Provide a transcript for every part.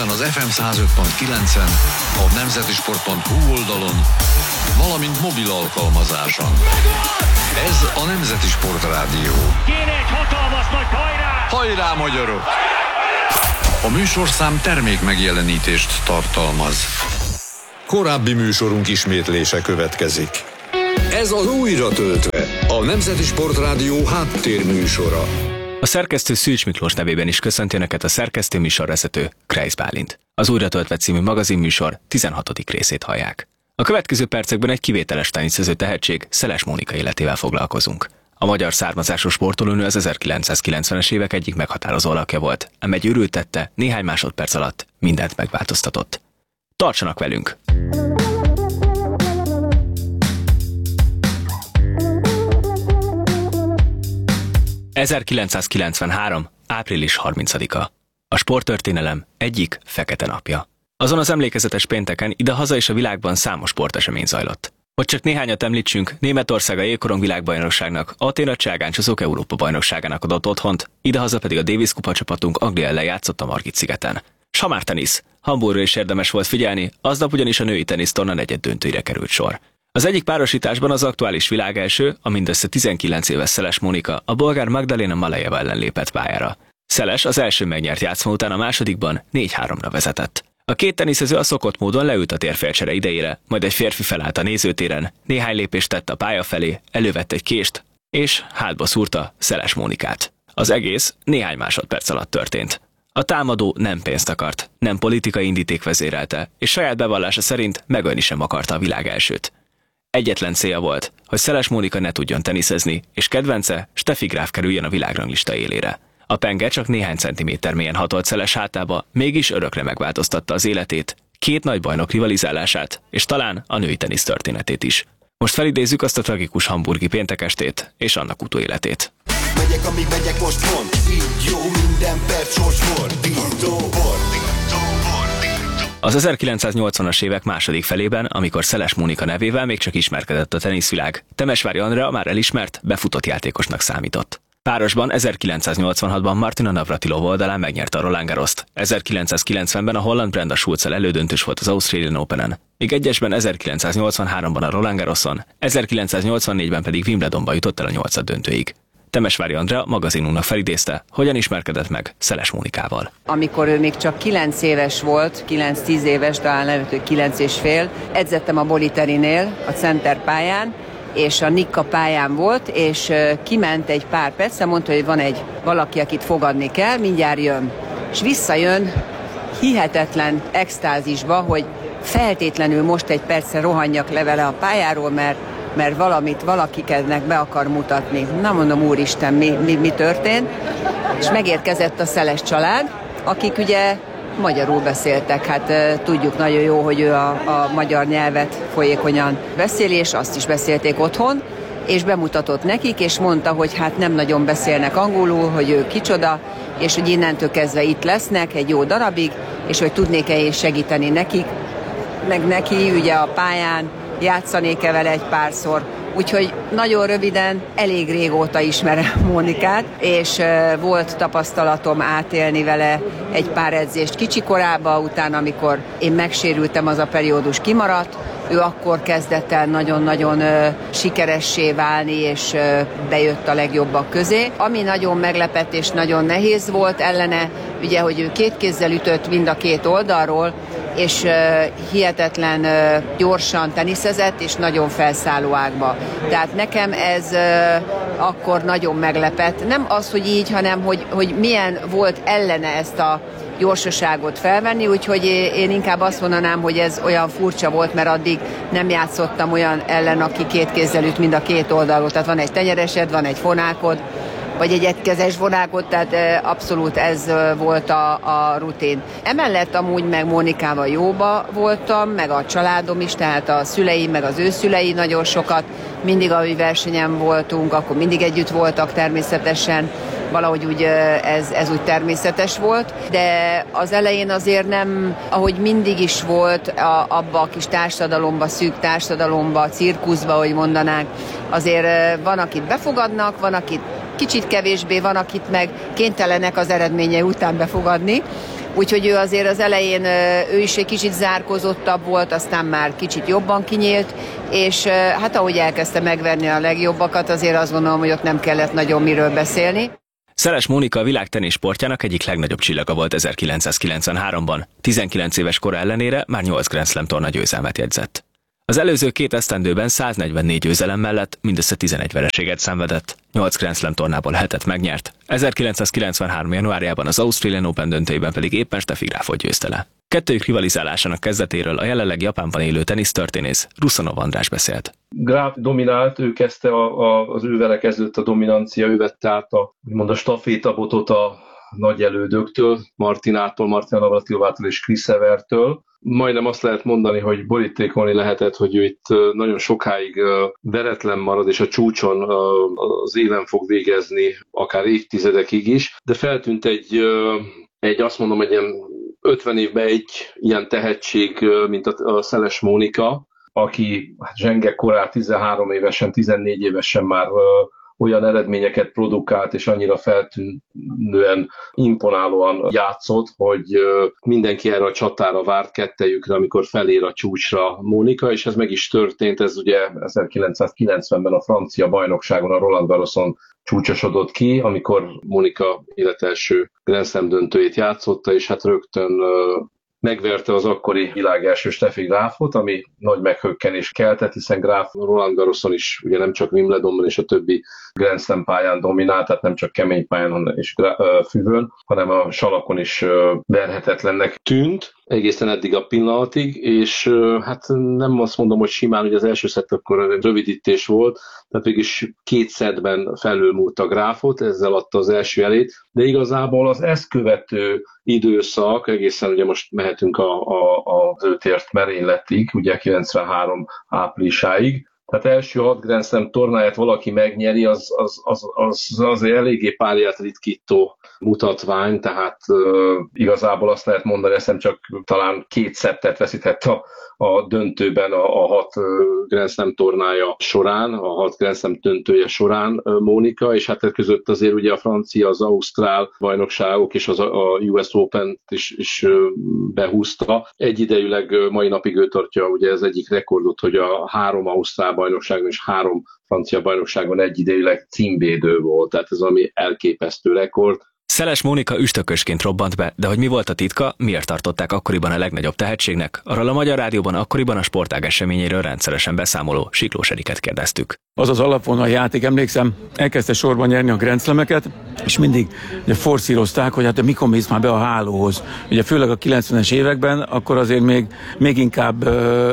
Budapesten az FM 105.9-en, a nemzetisport.hu oldalon, valamint mobil alkalmazáson. Ez a Nemzeti Sport Rádió. Kéne egy hatalmas nagy hajrá! Hajrá, magyarok! A műsorszám termék megjelenítést tartalmaz. Korábbi műsorunk ismétlése következik. Ez az Újra töltve, a Nemzeti Sport Rádió háttérműsora. A szerkesztő Szűcs Miklós nevében is köszönti Önöket a szerkesztő műsorvezető Kreisz Bálint. Az Újra töltve című magazinműsor 16. részét hallják. A következő percekben egy kivételes teniszező tehetség, Szeles Mónika életével foglalkozunk. A magyar származású sportolónő az 1990-es évek egyik meghatározó alakja volt, ám egy őrült tette néhány másodperc alatt mindent megváltoztatott. Tartsanak velünk! ...1993. április 30-a. A sporttörténelem egyik fekete napja. Azon az emlékezetes pénteken idehaza és a világban számos sportesemény zajlott. Hogy csak néhányat említsünk, Németország a jégkorong világbajnokságnak, Atén a cselgáncsozók Európa-bajnokságának adott otthont, idehaza pedig a Davis kupa csapatunk Anglia ellen játszott a Margit-szigeten. S ha már tenisz, Hamburgra is érdemes volt figyelni, aznap ugyanis a női tenisztorna negyeddöntőire került sor. Az egyik párosításban az aktuális világelső, a mindössze 19 éves Szeles Mónika a bolgár Magdalena Malejeva ellen lépett pályára. Szeles az első megnyert játszma után a másodikban 4-3-ra vezetett. A két teniszező a szokott módon leült a térfélcsere idejére, majd egy férfi felállt a nézőtéren, néhány lépést tett a pálya felé, elővett egy kést, és hátba szúrta Szeles Mónikát. Az egész néhány másodperc alatt történt. A támadó nem pénzt akart, nem politikai indíték vezérelte, és saját bevallása szerint megölni sem akarta a világelsőt. Egyetlen célja volt, hogy Szeles Mónika ne tudjon teniszezni, és kedvence Steffi Graf kerüljön a világranglista élére. A penge csak néhány centiméter mélyen hatolt Szeles hátába, mégis örökre megváltoztatta az életét, két nagy bajnok rivalizálását, és talán a női tenisz történetét is. Most felidézzük azt a tragikus hamburgi péntekestét és annak utóéletét. Megyek, amíg megyek, most van, így jó, minden perc sorsból, Az 1980-as évek második felében, amikor Szeles Mónika nevével még csak ismerkedett a teniszvilág, Temesvári Andrea már elismert, befutott játékosnak számított. Párosban 1986-ban Martina Navratilova oldalán megnyerte a Roland Garrost, 1990-ben a holland Brenda Schulzzel elődöntős volt az Australian Openen, míg egyesben 1983-ban a Roland Garroson, 1984-ben pedig Wimbledonba jutott el a nyolcaddöntőig. Temesvári Andrea magazinunknak felidézte, hogyan ismerkedett meg Szeles Mónikával. Amikor ő még csak 9 éves volt, 9-10 éves, talán előtt 9 és fél, edzettem a Boliteri-nél, a center pályán, és a Nikka pályán volt, és kiment egy pár percre, mondta, hogy van egy valaki, akit fogadni kell, mindjárt jön. És visszajön hihetetlen extázisba, hogy feltétlenül most egy percre rohanjak le vele a pályáról, mert valamit valakikednek be akar mutatni. Na mondom, úristen, mi történt? És megérkezett a Szeles család, akik ugye magyarul beszéltek. Hát tudjuk nagyon jó, hogy ő a magyar nyelvet folyékonyan beszéli, és azt is beszélték otthon, és bemutatott nekik, és mondta, hogy hát nem nagyon beszélnek angolul, hogy ő kicsoda, és hogy innentől kezdve itt lesznek egy jó darabig, és hogy tudnék-e én segíteni nekik, meg neki ugye a pályán, játszanék-e vele egy párszor. Úgyhogy nagyon röviden, elég régóta ismerem Mónikát, és volt tapasztalatom átélni vele egy pár edzést kicsikorában, utána, amikor én megsérültem, az a periódus kimaradt, ő akkor kezdett el nagyon-nagyon sikeressé válni, és bejött a legjobbak közé. Ami nagyon meglepett és nagyon nehéz volt ellene, ugye, hogy ő két kézzel ütött mind a két oldalról, és hihetetlen gyorsan teniszezett, és nagyon felszálló ágba. Tehát nekem ez akkor nagyon meglepett. Nem az, hogy így, hanem hogy milyen volt ellene ezt a gyorsaságot felvenni, úgyhogy én inkább azt mondanám, hogy ez olyan furcsa volt, mert addig nem játszottam olyan ellen, aki két kézzel üt mind a két oldalról. Tehát van egy tenyeresed, van egy fonákod, vagy egy egykezes vonákot, tehát abszolút ez volt a rutin. Emellett amúgy meg Mónikával jóba voltam, meg a családom is, tehát a szüleim, meg az ő szülei nagyon sokat, mindig ahogy versenyen voltunk, akkor mindig együtt voltak természetesen, valahogy úgy ez úgy természetes volt, de az elején azért nem, ahogy mindig is volt abba a kis társadalomba, szűk társadalomba, cirkuszba, ahogy mondanánk, azért van, akit befogadnak, van, akit kicsit kevésbé, van, akit meg kénytelenek az eredménye után befogadni, úgyhogy ő azért az elején ő is egy kicsit zárkózottabb volt, aztán már kicsit jobban kinyílt, és hát ahogy elkezdte megverni a legjobbakat, azért azt gondolom, hogy ott nem kellett nagyon miről beszélni. Szeles Mónika a világ teniszsportjának egyik legnagyobb csillaga volt 1993-ban. 19 éves kora ellenére már 8 Grand Slam torna győzelmet jegyzett. Az előző 2 esztendőben 144 győzelem mellett mindössze 11 vereséget szenvedett, 8 Grand Slam tornából 7-et megnyert, 1993. januárjában az Australian Open döntőjében pedig éppen Steffi Grafot győzte le. Kettőjük rivalizálásának kezdetéről a jelenleg Japánban élő tenisztörténész Ruszanov András beszélt. Graf dominált, ő kezdte az ő vele kezdődött a dominancia, ő vette át a stafétabotot a nagy elődöktől, Martina Navratilvától és Chris Evertől. Majdnem azt lehet mondani, hogy borítékolni lehetett, hogy ő itt nagyon sokáig veretlen marad, és a csúcson az élen fog végezni, akár évtizedekig is, de feltűnt egy azt mondom, egy ilyen 50 évben egy ilyen tehetség, mint a Szeles Mónika, aki zsenge korán 13 évesen, 14 évesen már olyan eredményeket produkált, és annyira feltűnően, imponálóan játszott, hogy mindenki erre a csatára várt kettejükre, amikor felér a csúcsra Mónika, és ez meg is történt, ez ugye 1990-ben a francia bajnokságon, a Roland Garroson csúcsosodott ki, amikor Mónika életelső Grand Slam döntőjét játszotta, és hát rögtön megverte az akkori világ első Steffi Grafot, ami nagy meghökkenést keltett, hiszen Graf Roland Garroson is ugye nem csak Wimbledonban és a többi Grand Slam pályán dominált, tehát nem csak kemény pályán és füvön, hanem a salakon is verhetetlennek tűnt, egészen eddig a pillanatig, és hát nem azt mondom, hogy simán, hogy az első szett akkor rövidítés volt, tehát mégis 2 szettben felülmúlta Grafot, ezzel adta az első elét, de igazából az ezt követő időszak, egészen ugye most mehetünk az őtért merényletig, ugye 93 áprilisáig, tehát első 6 Grand Slam tornáját valaki megnyeri, az azért eléggé párját ritkító mutatvány, tehát igazából azt lehet mondani, hiszem csak talán 2 szettet veszített a döntőben a 6 Grand Slam tornája során, a 6 Grand Slam döntője során Mónika, és hát között azért ugye a francia, az ausztrál bajnokságok és a US Open is behúzta. Egyidejűleg mai napig ő tartja ugye ez egyik rekordot, hogy a 3 ausztrál bajnokságon és 3 francia bajnokságon egyidejűleg címvédő volt, tehát ez ami elképesztő rekord. Szeles Mónika üstökösként robbant be, de hogy mi volt a titka, miért tartották akkoriban a legnagyobb tehetségnek, arról a Magyar Rádióban akkoriban a sportág eseményéről rendszeresen beszámoló Siklós Eriket kérdeztük. Az az alapvonal játék, emlékszem, elkezdte sorban nyerni a Grand Slameket, és mindig forszírozták, hogy hát mikor mész már be a hálóhoz. Ugye főleg a 90-es években, akkor azért még inkább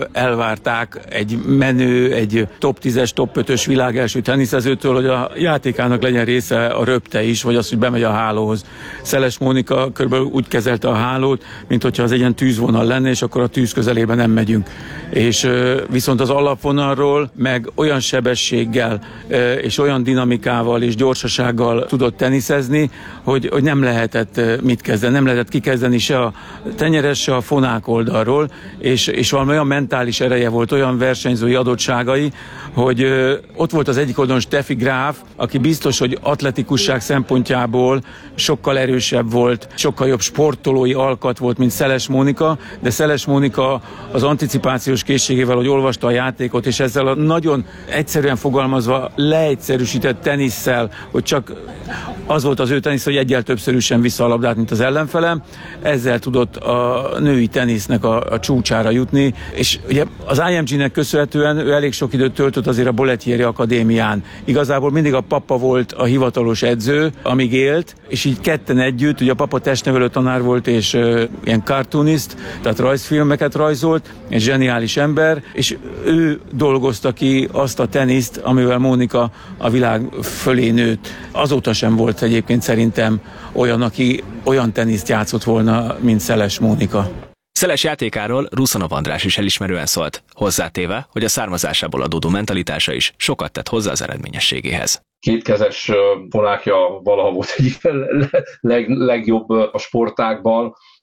elvárták egy menő, egy top 10-es, top 5-ös világelső teniszezőtől, hogy a játékának legyen része a röpte is, vagy az, hogy bemegy a hálóhoz. Szeles Mónika körülbelül úgy kezelte a hálót, mint hogyha az egy ilyen tűzvonal lenne, és akkor a tűz közelében nem megyünk. És viszont az alapvonalról meg olyan sebességgel, és olyan dinamikával és gyorsasággal tudott teniszezni, hogy nem lehetett mit kezdeni, nem lehetett kikezdeni se a tenyeres, se a fonák oldalról, és valami olyan mentális ereje volt, olyan versenyzői adottságai, hogy ott volt az egyik oldalon Steffi Graf, aki biztos, hogy atletikusság szempontjából sokkal erősebb volt, sokkal jobb sportolói alkat volt, mint Szeles Mónika, de Szeles Mónika az anticipációs készségével, hogy olvasta a játékot, és ezzel a nagyon egyszerűen fogalmazva leegyszerűsített tenisszel, hogy csak az volt az ő tenisz, hogy egyel többszörűsen vissza a labdát, mint az ellenfelem, ezzel tudott a női tenisznek a csúcsára jutni, és ugye az IMG-nek köszönhetően ő elég sok időt töltött azért a Bollettieri Akadémián. Igazából mindig a papa volt a hivatalos edző, amíg élt, és így ketten együtt, ugye a papa testnevelő tanár volt, és ilyen cartoonist, tehát rajzfilmeket rajzolt, egy zseniális ember, és ő dolgozta ki azt a teniszt, amivel Mónika a világ fölé nőtt. Azóta sem volt egyébként szerintem olyan, aki olyan teniszt játszott volna, mint Szeles Mónika. Szeles játékáról Ruszanov András is elismerően szólt, hozzátéve, hogy a származásából adódó mentalitása is sokat tett hozzá az eredményességéhez. Kétkezes fonákja valaha volt egyik legjobb a sportágban,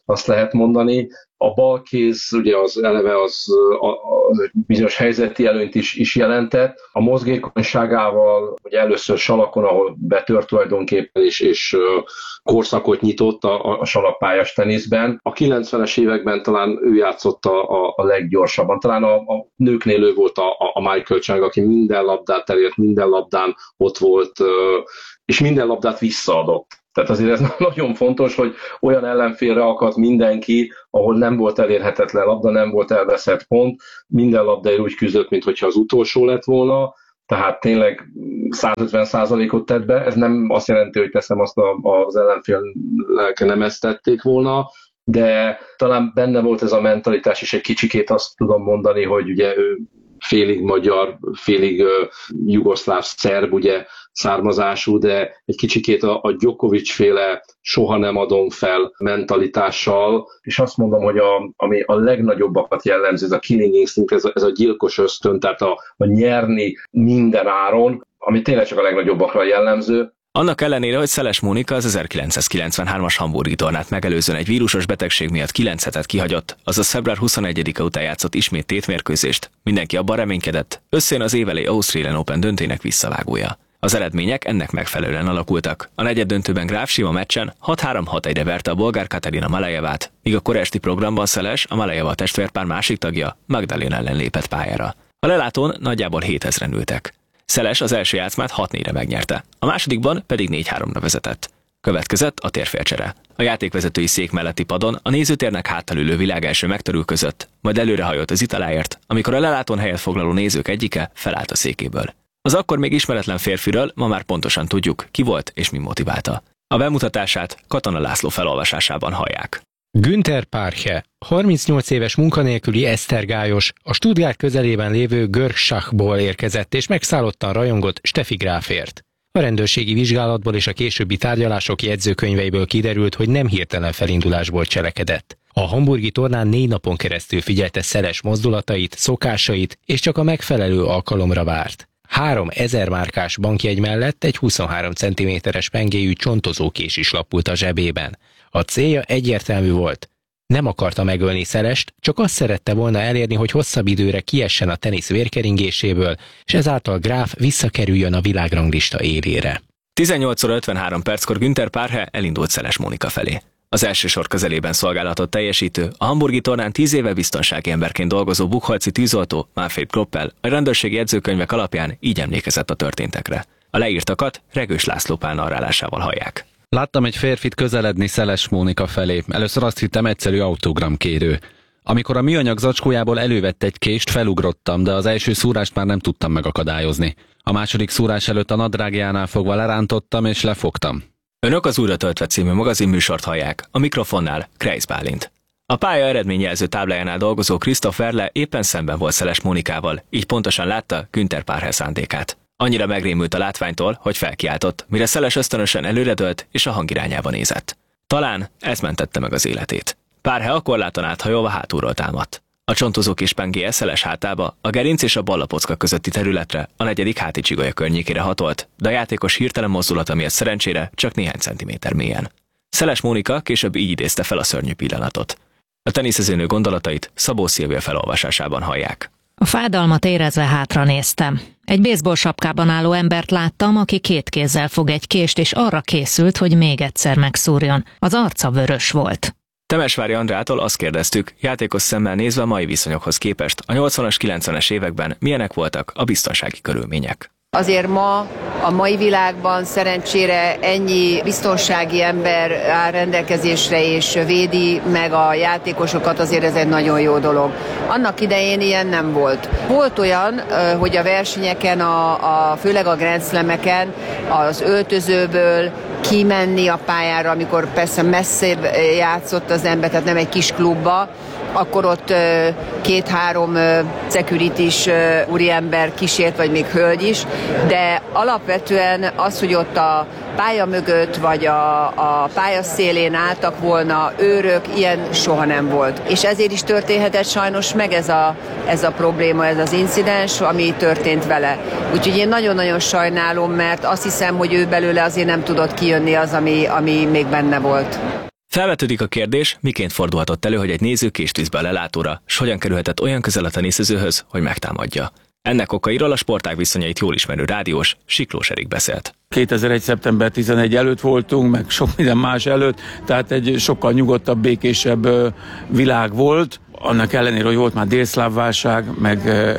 azt lehet mondani. A balkéz ugye az eleve az bizonyos helyzeti előnyt is jelentett. A mozgékonyságával ugye először salakon, ahol betört tulajdonképpen és korszakot nyitott a salakpályás teniszben. A 90-es években talán ő játszott a leggyorsabban. Talán a nőknél ő volt a Michael Chang, aki minden labdát elért, minden labdán ott volt, és minden labdát visszaadott. Tehát azért ez nagyon fontos, hogy olyan ellenfélre akadt mindenki, ahol nem volt elérhetetlen labda, nem volt elveszett pont, minden labdáért úgy küzdött, mintha az utolsó lett volna, tehát tényleg 150%-ot tett be. Ez nem azt jelenti, hogy teszem azt az ellenfélnek nem ezt tették volna, de talán benne volt ez a mentalitás, és egy kicsikét azt tudom mondani, hogy ugye ő félig magyar, félig jugoszláv, szerb ugye származású, de egy kicsikét a Djokovic-féle soha nem adom fel mentalitással, és azt mondom, hogy ami a legnagyobbakat jellemzi, ez a killing instinct, ez a gyilkos ösztön, tehát a nyerni minden áron, ami tényleg csak a legnagyobbakra jellemző. Annak ellenére, hogy Szeles Mónika az 1993-as hamburgi tornát megelőzően egy vírusos betegség miatt 9 hetet kihagyott, azaz február 21-e után játszott ismét tétmérkőzést, mindenki abban reménykedett, összejön az évelei Australian Open döntőnek visszavágója. Az eredmények ennek megfelelően alakultak. A negyeddöntőben Graf Sima meccsen 6-3-6-1-re verte a bolgár Katerina Malejevát, míg a kora esti programban Szeles, a Malejeva testvérpár másik tagja, Magdalena ellen lépett pályára. A lelátón nagyjából 7000-en ültek. Szeles az első játszmát 6-4-re megnyerte, a másodikban pedig 4-3-ra vezetett. Következett a térfélcsere. A játékvezetői szék melletti padon a nézőtérnek háttal ülő világ első megtörülközött, majd előrehajolt az italáért, amikor a lelátón helyet foglaló nézők egyike felállt a székéből. Az akkor még ismeretlen férfiről ma már pontosan tudjuk, ki volt és mi motiválta. A bemutatását Katona László felolvasásában hallják. Günther Parche, 38 éves munkanélküli esztergályos, a Stuttgart közelében lévő Görgschachból érkezett és megszállottan rajongott Steffi Grafért. A rendőrségi vizsgálatból és a későbbi tárgyalások jegyzőkönyveiből kiderült, hogy nem hirtelen felindulásból cselekedett. A hamburgi tornán 4 napon keresztül figyelte Szeles mozdulatait, szokásait, és csak a megfelelő alkalomra várt. 3000 márkás bankjegy mellett egy 23 cm-es pengéjű csontozókés is lapult a zsebében. A célja egyértelmű volt. Nem akarta megölni Szelest, csak azt szerette volna elérni, hogy hosszabb időre kiessen a tenisz vérkeringéséből, és ezáltal Graf visszakerüljön a világranglista élére. 18:53 Günther Parche elindult Szeles Mónika felé. Az első sor közelében szolgálatot teljesítő, a hamburgi tornán 10 éve biztonsági emberként dolgozó buchholzi tűzoltó Manfred Kroppel a rendőrségi jegyzőkönyvek alapján így emlékezett a történtekre. A leírtakat Regős László Pál narrálásával hallják. Láttam egy férfit közeledni Szeles Mónika felé. Először azt hittem egyszerű autogramkérő. Amikor a műanyag zacskójából elővett egy kést, felugrottam, de az első szúrást már nem tudtam megakadályozni. A második szúrás előtt a nadrágjánál fogva lerántottam és lefogtam. Önök az Újra töltve című magazinműsort hallják, a mikrofonnál Kreisz Bálint. A pálya eredményjelző táblájánál dolgozó Christoph Werle éppen szemben volt Szeles Mónikával, így pontosan látta Günther Parche szándékát. Annyira megrémült a látványtól, hogy felkiáltott, mire Szeles ösztönösen előredőlt és a hang irányába nézett. Talán ez mentette meg az életét. Parche a korláton áthajolva hátulról támadt. A csontozó kis pengéje Szeles hátába, a gerinc és a ballapocka közötti területre, a negyedik háti csigolya környékére hatolt, de a játékos hirtelen mozdulata miatt szerencsére csak néhány centiméter mélyen. Szeles Mónika később így idézte fel a szörnyű pillanatot. A teniszezőnő gondolatait Szabó Szilvia felolvasásában hallják. A fájdalmat érezve hátra néztem. Egy baseball sapkában álló embert láttam, aki 2 kézzel fog egy kést, és arra készült, hogy még egyszer megszúrjon. Az arca vörös volt. Temesvári Andrától azt kérdeztük, játékos szemmel nézve a mai viszonyokhoz képest a 80-as, 90-es években milyenek voltak a biztonsági körülmények. Azért ma a mai világban szerencsére ennyi biztonsági ember áll rendelkezésre és védi meg a játékosokat, azért ez egy nagyon jó dolog. Annak idején ilyen nem volt. Volt olyan, hogy a versenyeken, főleg a Grand Slameken az öltözőből kimenni a pályára, amikor persze messzebb játszott az ember, tehát nem egy kis klubba, akkor ott 2-3 security-s úriember kísért, vagy még hölgy is, de alapvetően az, hogy ott a pálya mögött, vagy a pálya szélén álltak volna őrök, ilyen soha nem volt. És ezért is történhetett sajnos meg ez a probléma, ez az incidens, ami történt vele. Úgyhogy én nagyon-nagyon sajnálom, mert azt hiszem, hogy ő belőle azért nem tudott kijönni az, ami még benne volt. Felvetődik a kérdés, miként fordulhatott elő, hogy egy néző kést visz be a lelátóra, s hogyan kerülhetett olyan közel a teniszezőhöz, hogy megtámadja. Ennek okairól a sportág viszonyait jól ismerő rádiós Siklós Erik beszélt. 2001. szeptember 11 előtt voltunk, meg sok minden más előtt, tehát egy sokkal nyugodtabb, békésebb világ volt. Annak ellenére, hogy volt már délszláv válság, meg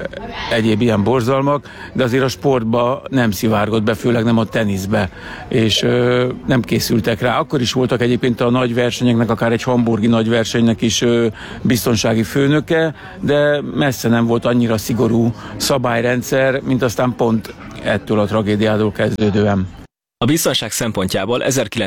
egyéb ilyen borzalmak, de azért a sportba nem szivárgott be, főleg nem a teniszbe, és nem készültek rá. Akkor is voltak egyébként a nagy versenyeknek, akár egy hamburgi nagy versenynek is biztonsági főnöke, de messze nem volt annyira szigorú szabályrendszer, mint aztán pont ettől a tragédiától kezdődően. A biztonság szempontjából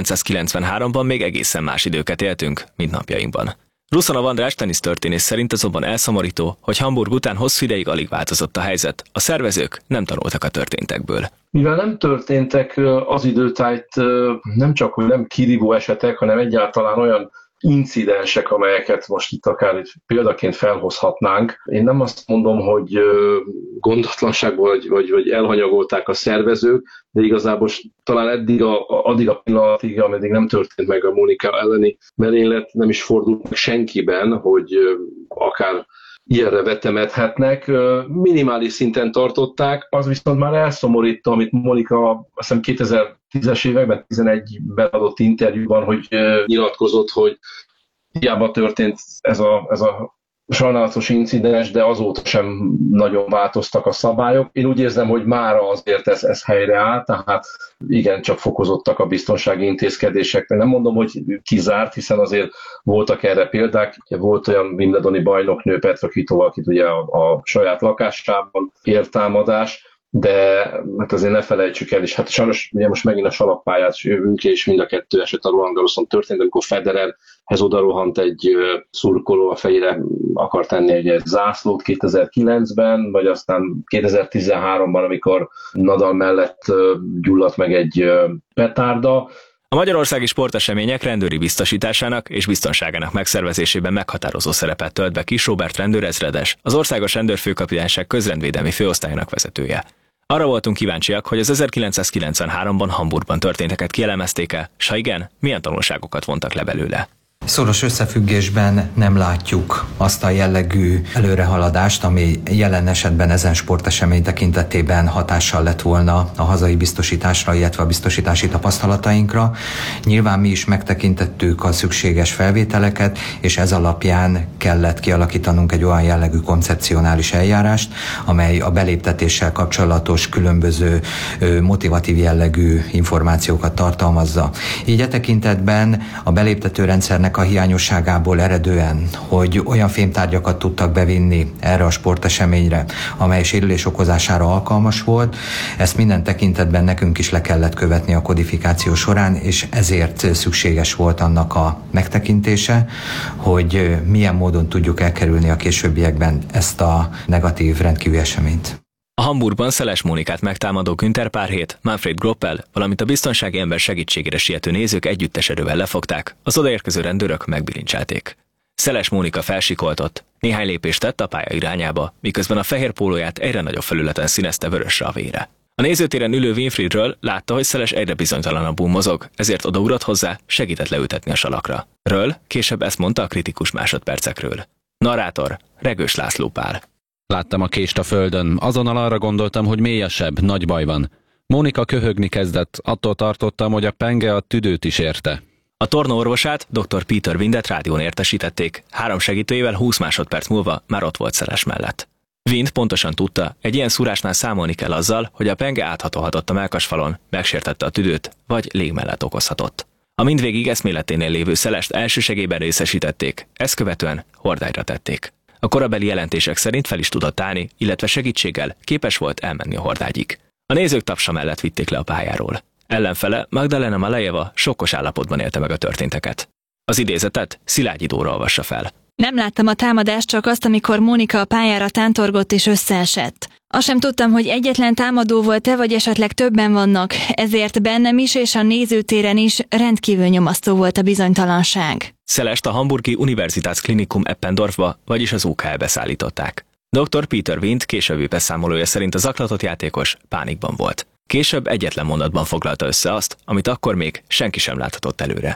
1993-ban még egészen más időket éltünk, mint napjainkban. Ruszanov András tenisztörténész szerint azonban elszomorító, hogy Hamburg után hosszú ideig alig változott a helyzet. A szervezők nem tanultak a történtekből. Mivel nem történtek az időtájt nem csak, hogy nem kirívó esetek, hanem egyáltalán olyan incidensek, amelyeket most itt akár példaként felhozhatnánk. Én nem azt mondom, hogy gondatlanságból vagy elhanyagolták a szervezők, de igazából talán addig a pillanatig, ameddig nem történt meg a Monika elleni merénylet, nem is fordult meg senkiben, hogy akár ilyenre vetemedhetnek. Minimális szinten tartották, az viszont már elszomorító, amit Monika azt hiszem 2010-es években, 2011-ben adott interjúban, hogy nyilatkozott, hogy hiába történt ez a sajnálatos incidens, de azóta sem nagyon változtak a szabályok. Én úgy érzem, hogy mára azért ez helyreáll, tehát igen, csak fokozottak a biztonsági intézkedések. Nem mondom, hogy kizárt, hiszen azért voltak erre példák. Volt olyan wimbledoni bajnoknő, Petra Kvitova, akit ugye a saját lakásában ért támadás, de hát azért ne felejtsük el, és hát sajnos ugye most megint a salakpályát jövünk, és mind a kettő eset a Roland Garroson történt, amikor Federerhez odarohant egy szurkoló, a fejére akar tenni egy zászlót 2009-ben, vagy aztán 2013-ban, amikor Nadal mellett gyulladt meg egy petárda. A magyarországi sportesemények rendőri biztosításának és biztonságának megszervezésében meghatározó szerepet tölt be Kiss Róbert rendőrezredes, az Országos Rendőrfőkapitányság közrendvédelmi főosztályának vezetője. Arra voltunk kíváncsiak, hogy az 1993-ban Hamburgban történteket kielemezték-e, s ha igen, milyen tanulságokat vontak le belőle. Szoros összefüggésben nem látjuk azt a jellegű előrehaladást, ami jelen esetben ezen sportesemény tekintetében hatással lett volna a hazai biztosításra, illetve a biztosítási tapasztalatainkra. Nyilván mi is megtekintettük a szükséges felvételeket, és ez alapján kellett kialakítanunk egy olyan jellegű koncepcionális eljárást, amely a beléptetéssel kapcsolatos különböző motivatív jellegű információkat tartalmazza. Így e tekintetben a beléptető rendszernek a hiányosságából eredően, hogy olyan fémtárgyakat tudtak bevinni erre a sporteseményre, amely sérülés okozására alkalmas volt, ezt minden tekintetben nekünk is le kellett követni a kodifikáció során, és ezért szükséges volt annak a megtekintése, hogy milyen módon tudjuk elkerülni a későbbiekben ezt a negatív rendkívüli eseményt. A Hamburgban Szeles Mónikát megtámadó Günther Párhét, Manfred Groppel, valamint a biztonsági ember segítségére siető nézők együttes erővel lefogták, az odaérkező rendőrök megbilincselték. Szeles Mónika felsikoltott, néhány lépést tett a pálya irányába, miközben a fehér pólóját egyre nagyobb felületen színezte vörösre a vére. A nézőtéren ülő Winfriedről látta, hogy Szeles egyre bizonytalanabbul mozog, ezért odaugrott hozzá, segített leültetni a salakra. Ről később ezt mondta a kritikus másodpercekről. Narrátor Regős László Pál. Láttam a kést a földön, azonnal arra gondoltam, hogy mélyesebb, nagy baj van. Mónika köhögni kezdett, attól tartottam, hogy a penge a tüdőt is érte. A tornaorvosát, dr. Peter Windet rádión értesítették, 3 segítőjével 20 másodperc múlva már ott volt Szeles mellett. Wind pontosan tudta, egy ilyen szúrásnál számolni kell azzal, hogy a penge áthatolhatott a mellkasfalon, megsértette a tüdőt, vagy légmellet okozhatott. A mindvégig eszméleténél lévő Szelest elsősegében részesítették, ezt követően hordályra tették. A korabeli jelentések szerint fel is tudott állni, illetve segítséggel képes volt elmenni a hordágyig. A nézők tapsa mellett vitték le a pályáról. Ellenfele Magdalena Malejeva sokkos állapotban élte meg a történteket. Az idézetet Szilágyi Dóra olvassa fel. Nem láttam a támadást, csak azt, amikor Mónika a pályára tántorgott és összeesett. Azt sem tudtam, hogy egyetlen támadó volt-e, vagy esetleg többen vannak, ezért bennem is és a nézőtéren is rendkívül nyomasztó volt a bizonytalanság. Szelest a hamburgi Universitätsklinikum Eppendorfba, vagyis az UKL-be szállították. Dr. Peter Wind későbbi beszámolója szerint a zaklatott játékos pánikban volt. Később egyetlen mondatban foglalta össze azt, amit akkor még senki sem láthatott előre.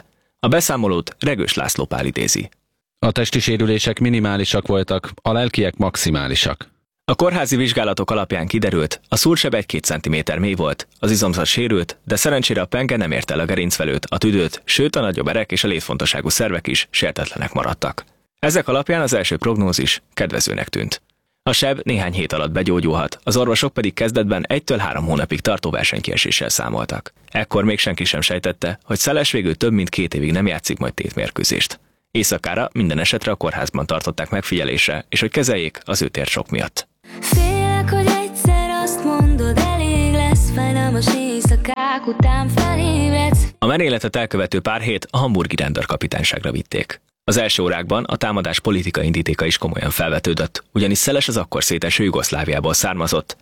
A beszámolót Regős László Pál idézi. A testi sérülések minimálisak voltak, a lelkiek maximálisak. A kórházi vizsgálatok alapján kiderült, a szúrseb 1-2 cm mély volt, az izomzat sérült, de szerencsére a penge nem ért el a gerincvelőt, a tüdőt, sőt a nagyobb erek és a létfontosságú szervek is sértetlenek maradtak. Ezek alapján az első prognózis kedvezőnek tűnt. A seb néhány hét alatt begyógyulhat, az orvosok pedig kezdetben 1-3 hónapig tartó versenykieséssel számoltak. Ekkor még senki sem sejtette, hogy Szeles végül több mint 2 évig nem játszik majd tétmérkőzést. Éjszakára minden esetre a kórházban tartották megfigyelésre, és hogy kezeljék az ő térsok miatt. Félek, hogy egyszer azt mondod, elég lesz, fájdalmas éjszakák után felébredsz. A merényletet elkövető pár hét a hamburgi rendőrkapitányságra vitték. Az első órákban a támadás politikai indítéka is komolyan felvetődött, ugyanis Szeles az akkor széteső Jugoszláviából származott.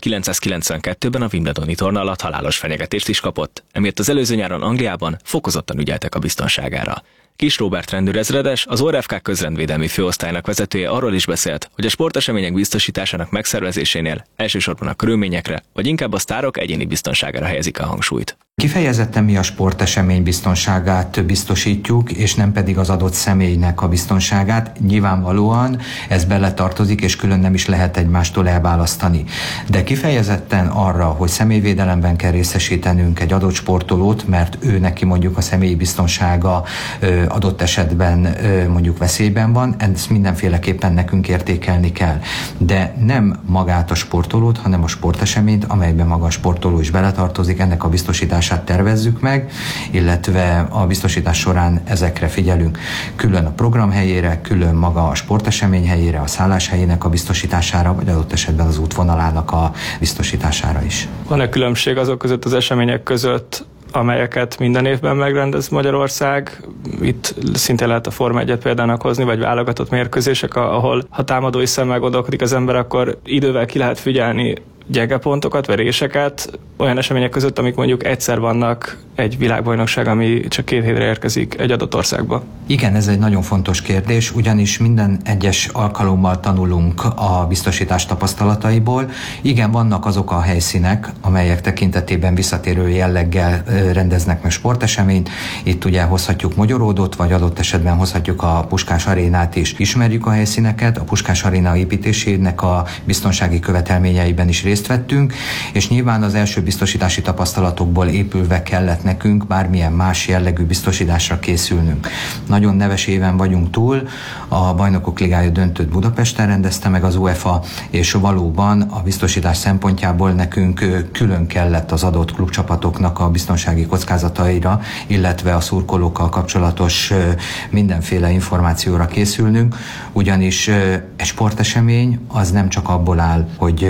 1992-ben a Wimbledoni torna alatt halálos fenyegetést is kapott, emiatt az előző nyáron Angliában fokozottan ügyeltek a biztonságára. Kis Róbert rendőrezredes, az ORFK közrendvédelmi főosztálynak vezetője arról is beszélt, hogy a sportesemények biztosításának megszervezésénél elsősorban a körülményekre, vagy inkább a sztárok egyéni biztonságára helyezik a hangsúlyt. Kifejezetten mi a sportesemény biztonságát biztosítjuk, és nem pedig az adott személynek a biztonságát. Nyilvánvalóan ez beletartozik, és külön nem is lehet egymástól elválasztani. De kifejezetten arra, hogy személyvédelemben kell részesítenünk egy adott sportolót, mert ő neki mondjuk a személyi biztonsága adott esetben mondjuk veszélyben van, ezt mindenféleképpen nekünk értékelni kell. De nem magát a sportolót, hanem a sporteseményt, amelyben maga a sportoló is beletartozik, ennek a biztosítását tervezzük meg, illetve a biztosítás során ezekre figyelünk. Külön a program helyére, külön maga a sportesemény helyére, a szállás helyének a biztosítására, vagy adott esetben az útvonalának a biztosítására is. Van-e különbség azok között az események között, amelyeket minden évben megrendez Magyarország? Itt szintén lehet a Forma 1-et példának hozni, vagy válogatott mérkőzések, ahol ha támadói szemmel gondolkodik az ember, akkor idővel ki lehet figyelni gyenge pontokat, veréseket, olyan események között, amik mondjuk egyszer vannak egy világbajnokság, ami csak 2 hétre érkezik egy adott országba. Igen, ez egy nagyon fontos kérdés, ugyanis minden egyes alkalommal tanulunk a biztosítás tapasztalataiból. Igen, vannak azok a helyszínek, amelyek tekintetében visszatérő jelleggel rendeznek meg sporteseményt. Itt ugye hozhatjuk Mogyoródot, vagy adott esetben hozhatjuk a Puskás Arénát is. Ismerjük a helyszíneket, a Puskás Aréna építésének a biztonsági követelményeiben is részt vettünk, és nyilván az első biztosítási tapasztalatokból épülve kellett nekünk bármilyen más jellegű biztosításra készülnünk. Nagyon neves éven vagyunk túl, a Bajnokok Ligája döntőt Budapesten rendezte meg az UEFA, és valóban a biztosítás szempontjából nekünk külön kellett az adott klubcsapatoknak a biztonsági kockázataira, illetve a szurkolókkal kapcsolatos mindenféle információra készülnünk, ugyanis egy sportesemény az nem csak abból áll, hogy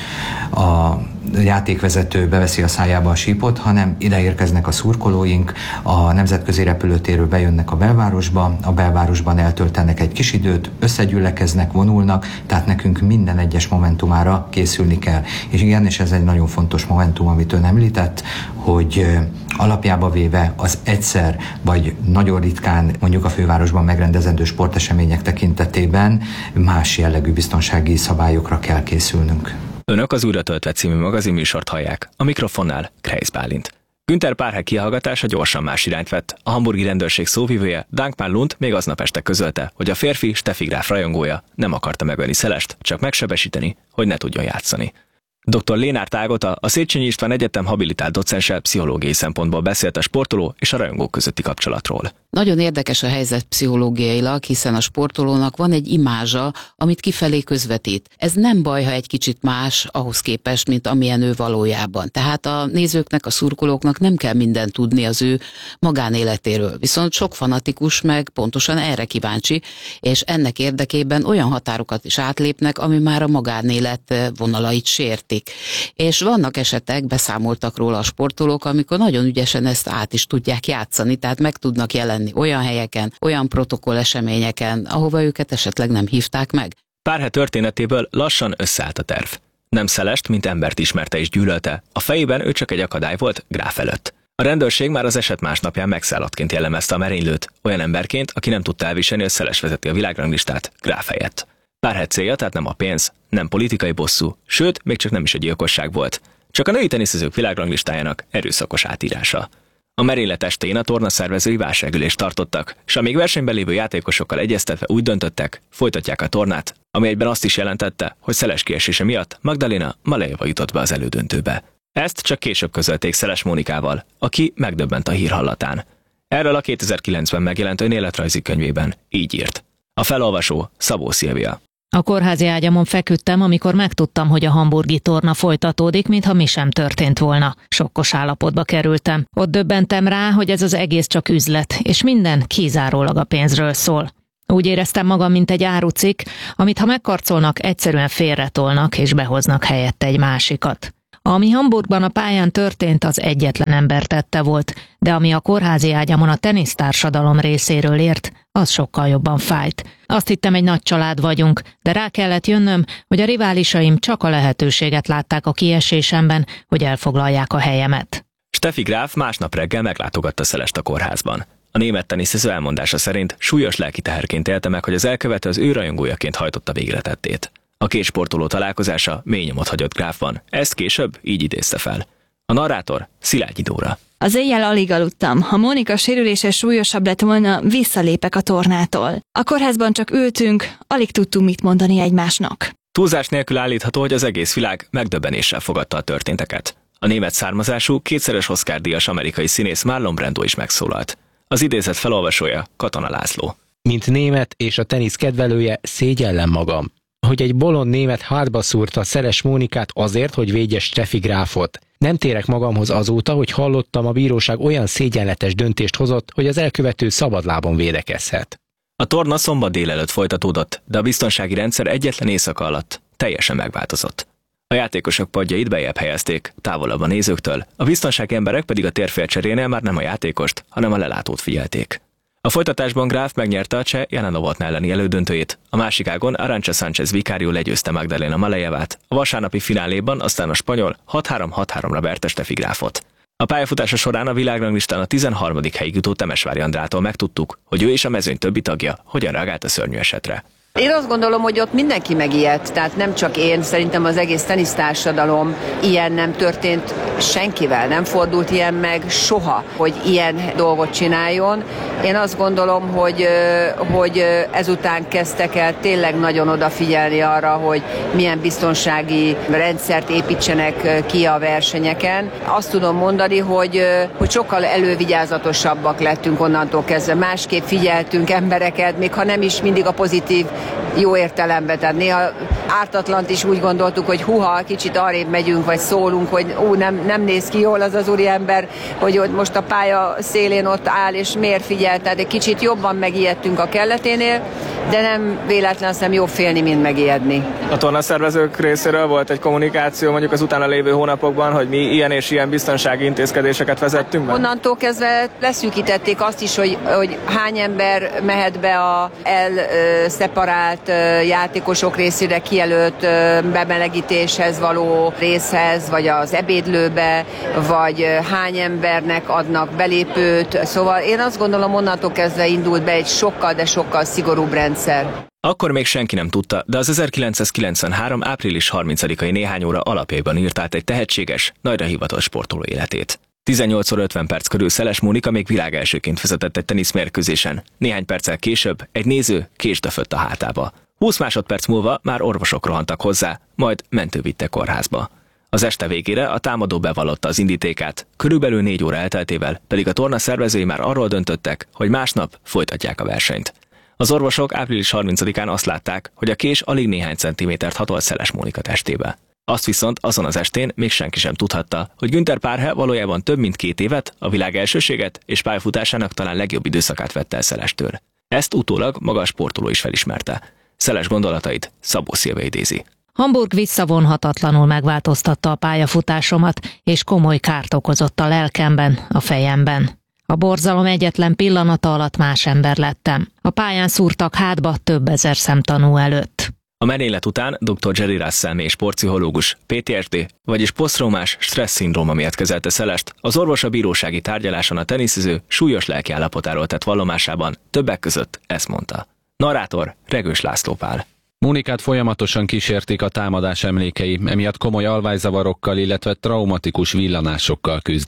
a játékvezető beveszi a szájába a sípot, hanem ide érkeznek a szurkolóink, a nemzetközi repülőtérről bejönnek a belvárosba, a belvárosban eltöltenek egy kis időt, összegyülekeznek, vonulnak, tehát nekünk minden egyes momentumára készülni kell. És igen, és ez egy nagyon fontos momentum, amit ön említett, hogy alapjába véve az egyszer, vagy nagyon ritkán mondjuk a fővárosban megrendezendő sportesemények tekintetében más jellegű biztonsági szabályokra kell készülnünk. Önök az Újra töltve című magazinműsort hallják. A mikrofonnál Kreisz Bálint. Günther Párhe kihallgatása gyorsan más irányt vett. A hamburgi rendőrség szóvivője Dankmar Lund még aznap este közölte, hogy a férfi Steffi Graf rajongója nem akarta megölni Szelest, csak megsebesíteni, hogy ne tudjon játszani. Dr. Lénárt Ágota, a Széchenyi István Egyetem habilitált docense pszichológiai szempontból beszélt a sportoló és a rajongók közötti kapcsolatról. Nagyon érdekes a helyzet pszichológiailag, hiszen a sportolónak van egy imázsa, amit kifelé közvetít. Ez nem baj, ha egy kicsit más ahhoz képest, mint amilyen ő valójában. Tehát a nézőknek, a szurkolóknak nem kell mindent tudni az ő magánéletéről. Viszont sok fanatikus meg pontosan erre kíváncsi, és ennek érdekében olyan határokat is átlépnek, ami már a magánélet vonalait sértik. És vannak esetek, beszámoltak róla a sportolók, amikor nagyon ügyesen ezt át is tudják játszani, tehát meg tudnak jelenni olyan helyeken, olyan protokoll eseményeken, ahova őket esetleg nem hívták meg. Párhe történetéből lassan összeállt a terv. Nem Szelest, mint embert ismerte és gyűlölte, a fejében ő csak egy akadály volt Graf előtt. A rendőrség már az eset másnapján megszállottként jellemezte a merénylőt, olyan emberként, aki nem tudta elviselni, hogy Szeles vezeti a világranglistát Graf helyett. Párhe célja tehát nem a pénz, nem politikai bosszú, sőt, még csak nem is a gyilkosság volt, csak a női teniszezők világranglistájának erőszakos átírása. A merénylet estén a torna szervezői válságülést tartottak, és a még versenyben lévő játékosokkal egyeztetve úgy döntöttek, folytatják a tornát, ami egyben azt is jelentette, hogy Szeles kiesése miatt Magdalena Malejeva jutott be az elődöntőbe. Ezt csak később közölték Szeles Mónikával, aki megdöbbent a hír hallatán. Erről a 2009-ben megjelent önéletrajzi könyvében így írt. A felolvasó Szabó Szilvia. A kórházi ágyamon feküdtem, amikor megtudtam, hogy a hamburgi torna folytatódik, mintha mi sem történt volna. Sokkos állapotba kerültem. Ott döbbentem rá, hogy ez az egész csak üzlet, és minden kizárólag a pénzről szól. Úgy éreztem magam, mint egy árucikk, amit ha megkarcolnak, egyszerűen félretolnak és behoznak helyette egy másikat. Ami Hamburgban a pályán történt, az egyetlen ember tette volt, de ami a kórházi ágyamon a tenisztársadalom részéről ért, az sokkal jobban fájt. Azt hittem, egy nagy család vagyunk, de rá kellett jönnöm, hogy a riválisaim csak a lehetőséget látták a kiesésemben, hogy elfoglalják a helyemet. Steffi Graf másnap reggel meglátogatta Szelest a kórházban. A német teniszező elmondása szerint súlyos lelki teherként élte meg, hogy az elkövető az ő rajongójaként hajtotta végre tettét. A két sportoló találkozása mély nyomot hagyott Grafban. Ezt később így idézte fel. A narrátor Szilágyi Dóra. Az éjjel alig aludtam. Ha Mónika sérülése súlyosabb lett volna, visszalépek a tornától. A kórházban csak ültünk, alig tudtunk mit mondani egymásnak. Túlzás nélkül állítható, hogy az egész világ megdöbbenéssel fogadta a történteket. A német származású, kétszeres Oscar-díjas amerikai színész Marlon Brando is megszólalt. Az idézet felolvasója Katona László. Mint német és a tenisz kedvelője szégyellem magam, hogy egy bolond német hátba szúrta Szeles Mónikát azért, hogy védje Steffi Grafot. Nem térek magamhoz azóta, hogy hallottam, a bíróság olyan szégyenletes döntést hozott, hogy az elkövető szabadlábon védekezhet. A torna szombat délelőtt folytatódott, de a biztonsági rendszer egyetlen éjszaka alatt teljesen megváltozott. A játékosok padjait bejebb helyezték, távolabb a nézőktől, a biztonsági emberek pedig a térfélcserénél már nem a játékost, hanem a lelátót figyelték. A folytatásban Graf megnyerte a cseh Jelena Novotná elleni elődöntőjét, a másik ágon Arantxa Sánchez Vicario legyőzte Magdalena Malejevát, a vasárnapi fináléban aztán a spanyol 6-3-6-3-ra verte Steffi Grafot. A pályafutása során a világranglistán a 13. helyig jutó Temesvári Andrától megtudtuk, hogy ő és a mezőny többi tagja hogyan reagált a szörnyű esetre. Én azt gondolom, hogy ott mindenki megijedt, tehát nem csak én, szerintem az egész tenisztársadalom, ilyen nem történt senkivel, nem fordult ilyen meg soha, hogy ilyen dolgot csináljon. Én azt gondolom, hogy ezután kezdtek el tényleg nagyon odafigyelni arra, hogy milyen biztonsági rendszert építsenek ki a versenyeken. Azt tudom mondani, hogy sokkal elővigyázatosabbak lettünk onnantól kezdve, másképp figyeltünk embereket, még ha nem is mindig a pozitív jó értelemben, tehát néha ártatlant is úgy gondoltuk, hogy huha, kicsit arrébb megyünk, vagy szólunk, hogy nem néz ki jól az úriember, hogy ott most a pálya szélén ott áll, és miért figyel, tehát egy kicsit jobban megijedtünk a kelleténél, de nem véletlen, azt hiszem jobb félni, mint megijedni. A tornaszervezők részéről volt egy kommunikáció mondjuk az utána lévő hónapokban, hogy mi ilyen és ilyen biztonsági intézkedéseket vezettünk be? Onnantól kezdve leszűkítették azt is, hogy hány ember mehet be a elszeparált játékosok részére kijelölt bemelegítéshez való részhez, vagy az ebédlőbe, vagy hány embernek adnak belépőt. Szóval én azt gondolom, onnantól kezdve indult be egy sokkal, de sokkal szigorúbb rendszer. Akkor még senki nem tudta, de az 1993. április 30-ai néhány óra alapjaiban írt át egy tehetséges, nagyra hivatott sportoló életét. 18 óra 50 perc körül Szeles Mónika még világelsőként vezetett egy teniszmérkőzésen. Néhány perccel később egy néző késdöfött a hátába. 20 másodperc múlva már orvosok rohantak hozzá, majd mentő vitte kórházba. Az este végére a támadó bevallotta az indítékát, körülbelül 4 óra elteltével pedig a torna szervezői már arról döntöttek, hogy másnap folytatják a versenyt. Az orvosok április 30-án azt látták, hogy a kés alig néhány centimétert hatolt Szeles Mónika testébe. Azt viszont azon az estén még senki sem tudhatta, hogy Günther Párhe valójában több mint 2 évet, a világ elsőséget és pályafutásának talán legjobb időszakát vette el Szelestől. Ezt utólag maga a sportoló is felismerte. Szeles gondolatait Szabó Szilvia idézi. Hamburg visszavonhatatlanul megváltoztatta a pályafutásomat, és komoly kárt okozott a lelkemben, a fejemben. A borzalom egyetlen pillanata alatt más ember lettem. A pályán szúrtak hátba több ezer szemtanú előtt. A merénylet után dr. Jerry Russell mély sportpszichológus PTSD, vagyis posztraumás stressz-szindróma miatt kezelte Szelest, az orvos a bírósági tárgyaláson a teniszező súlyos lelkiállapotáról tett vallomásában többek között ezt mondta. Narrátor Regős László Pál. Mónikát folyamatosan kísérték a támadás emlékei, emiatt komoly alvályzavarokkal, illetve traumatikus villanásokkal küzd.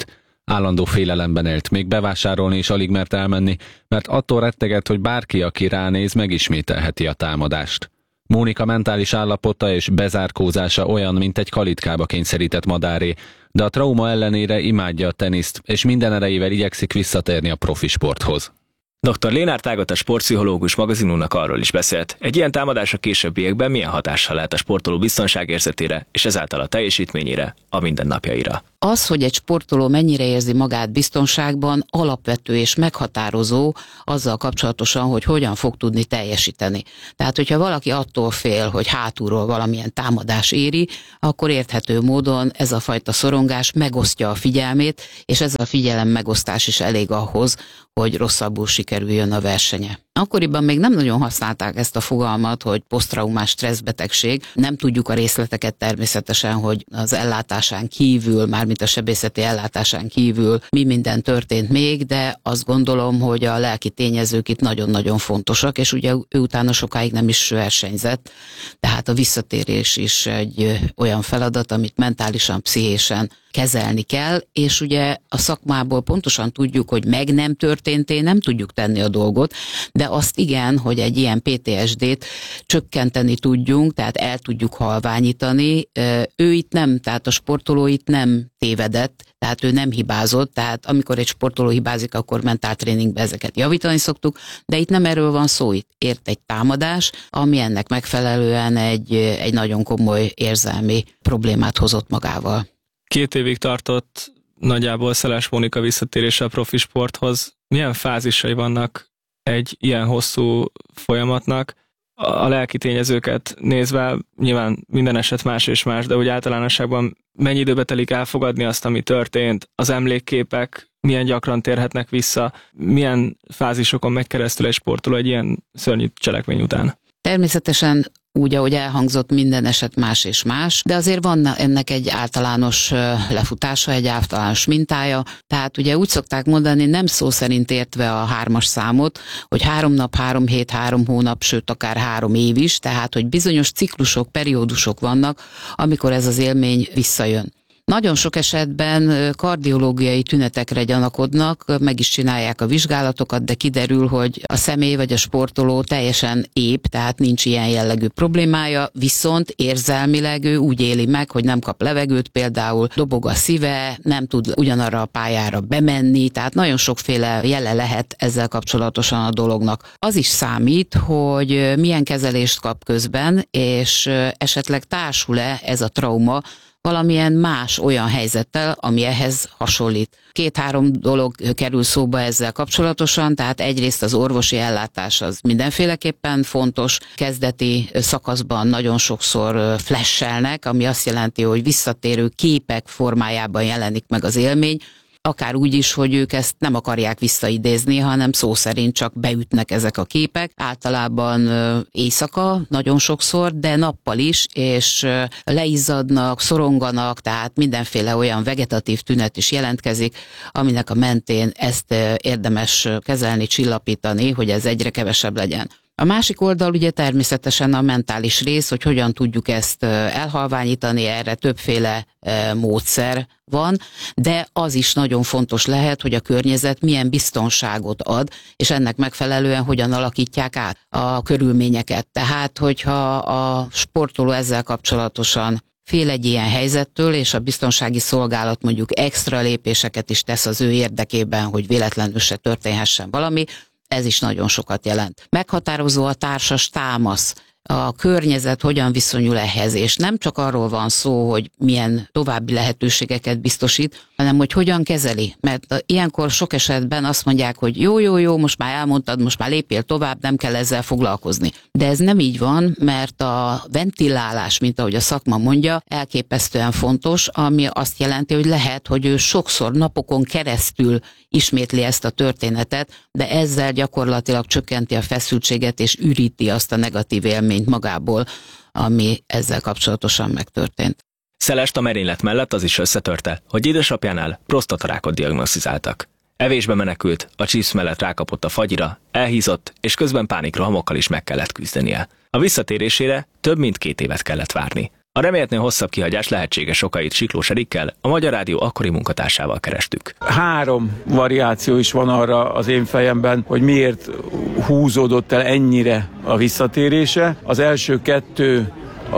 Állandó félelemben élt, még bevásárolni is alig mert elmenni, mert attól rettegett, hogy bárki, aki ránéz, megismételheti a támadást. Mónika mentális állapota és bezárkózása olyan, mint egy kalitkába kényszerített madáré, de a trauma ellenére imádja a teniszt, és minden erejével igyekszik visszatérni a profi sporthoz. Dr. Lénárt Ágota sportpszichológus magazinunknak arról is beszélt, egy ilyen támadás a későbbiekben milyen hatással lehet a sportoló biztonságérzetére, és ezáltal a teljesítményére, a mindennapjaira. Az, hogy egy sportoló mennyire érzi magát biztonságban, alapvető és meghatározó azzal kapcsolatosan, hogy hogyan fog tudni teljesíteni. Tehát, hogyha valaki attól fél, hogy hátulról valamilyen támadás éri, akkor érthető módon ez a fajta szorongás megosztja a figyelmét, és ez a figyelem megosztás is elég ahhoz, hogy rosszabbul sikerüljön a versenye. Akkoriban még nem nagyon használták ezt a fogalmat, hogy posztraumás stresszbetegség. Nem tudjuk a részleteket természetesen, hogy az ellátásán kívül, mármint a sebészeti ellátásán kívül mi minden történt még, de azt gondolom, hogy a lelki tényezők itt nagyon-nagyon fontosak, és ugye ő utána sokáig nem is versenyzett, tehát a visszatérés is egy olyan feladat, amit mentálisan, pszichésen kezelni kell, és ugye a szakmából pontosan tudjuk, hogy meg nem történté, nem tudjuk tenni a dolgot, de azt igen, hogy egy ilyen PTSD-t csökkenteni tudjunk, tehát el tudjuk halványítani. Ő itt nem, tehát a sportoló itt nem tévedett, tehát ő nem hibázott, tehát amikor egy sportoló hibázik, akkor mentáltréningben ezeket javítani szoktuk, de itt nem erről van szó, itt ért egy támadás, ami ennek megfelelően egy nagyon komoly érzelmi problémát hozott magával. 2 évig tartott nagyjából Szeles Mónika visszatérése a profi sporthoz. Milyen fázisai vannak egy ilyen hosszú folyamatnak? A lelki tényezőket nézve nyilván minden eset más és más, de úgy általánosságban mennyi időbe telik elfogadni azt, ami történt, az emlékképek milyen gyakran térhetnek vissza, milyen fázisokon megy keresztül egy sportoló egy ilyen szörnyű cselekmény után? Természetesen úgy, ahogy elhangzott, minden eset más és más, de azért van ennek egy általános lefutása, egy általános mintája. Tehát ugye úgy szokták mondani, nem szó szerint értve a 3-as számot, hogy 3 nap, 3 hét, 3 hónap, sőt akár 3 év is, tehát hogy bizonyos ciklusok, periódusok vannak, amikor ez az élmény visszajön. Nagyon sok esetben kardiológiai tünetekre gyanakodnak, meg is csinálják a vizsgálatokat, de kiderül, hogy a személy vagy a sportoló teljesen épp, tehát nincs ilyen jellegű problémája, viszont érzelmileg ő úgy éli meg, hogy nem kap levegőt, például dobog a szíve, nem tud ugyanarra a pályára bemenni, tehát nagyon sokféle jele lehet ezzel kapcsolatosan a dolognak. Az is számít, hogy milyen kezelést kap közben, és esetleg társul-e ez a trauma valamilyen más olyan helyzettel, ami ehhez hasonlít. 2-3 dolog kerül szóba ezzel kapcsolatosan, tehát egyrészt az orvosi ellátás az mindenféleképpen fontos. Kezdeti szakaszban nagyon sokszor flashelnek, ami azt jelenti, hogy visszatérő képek formájában jelenik meg az élmény, akár úgy is, hogy ők ezt nem akarják visszaidézni, hanem szó szerint csak beütnek ezek a képek. Általában éjszaka nagyon sokszor, de nappal is, és leizzadnak, szoronganak, tehát mindenféle olyan vegetatív tünet is jelentkezik, aminek a mentén ezt érdemes kezelni, csillapítani, hogy ez egyre kevesebb legyen. A másik oldal ugye természetesen a mentális rész, hogy hogyan tudjuk ezt elhalványítani, erre többféle módszer van, de az is nagyon fontos lehet, hogy a környezet milyen biztonságot ad, és ennek megfelelően hogyan alakítják át a körülményeket. Tehát, hogyha a sportoló ezzel kapcsolatosan fél egy ilyen helyzettől, és a biztonsági szolgálat mondjuk extra lépéseket is tesz az ő érdekében, hogy véletlenül se történhessen valami, ez is nagyon sokat jelent. Meghatározó a társas támasz, a környezet hogyan viszonyul ehhez, és nem csak arról van szó, hogy milyen további lehetőségeket biztosít, hanem hogy hogyan kezeli. Mert ilyenkor sok esetben azt mondják, hogy jó, most már elmondtad, most már lépjél tovább, nem kell ezzel foglalkozni. De ez nem így van, mert a ventilálás, mint ahogy a szakma mondja, elképesztően fontos, ami azt jelenti, hogy lehet, hogy ő sokszor napokon keresztül ismétli ezt a történetet, de ezzel gyakorlatilag csökkenti a feszültséget és üríti azt a negatív élményt magából, ami ezzel kapcsolatosan megtörtént. Szelest a merénylet mellett az is összetörte, hogy édesapjánál prostatarákot diagnosztizáltak. Evésbe menekült, a Chiefs mellett rákapott a fagyira, elhízott, és közben pánikrohamokkal is meg kellett küzdenie. A visszatérésére több mint 2 évet kellett várni. A remélhetően hosszabb kihagyás lehetséges okait Siklós Erikkel, a Magyar Rádió akkori munkatársával kerestük. 3 variáció is van arra az én fejemben, hogy miért húzódott el ennyire a visszatérése. Az első 2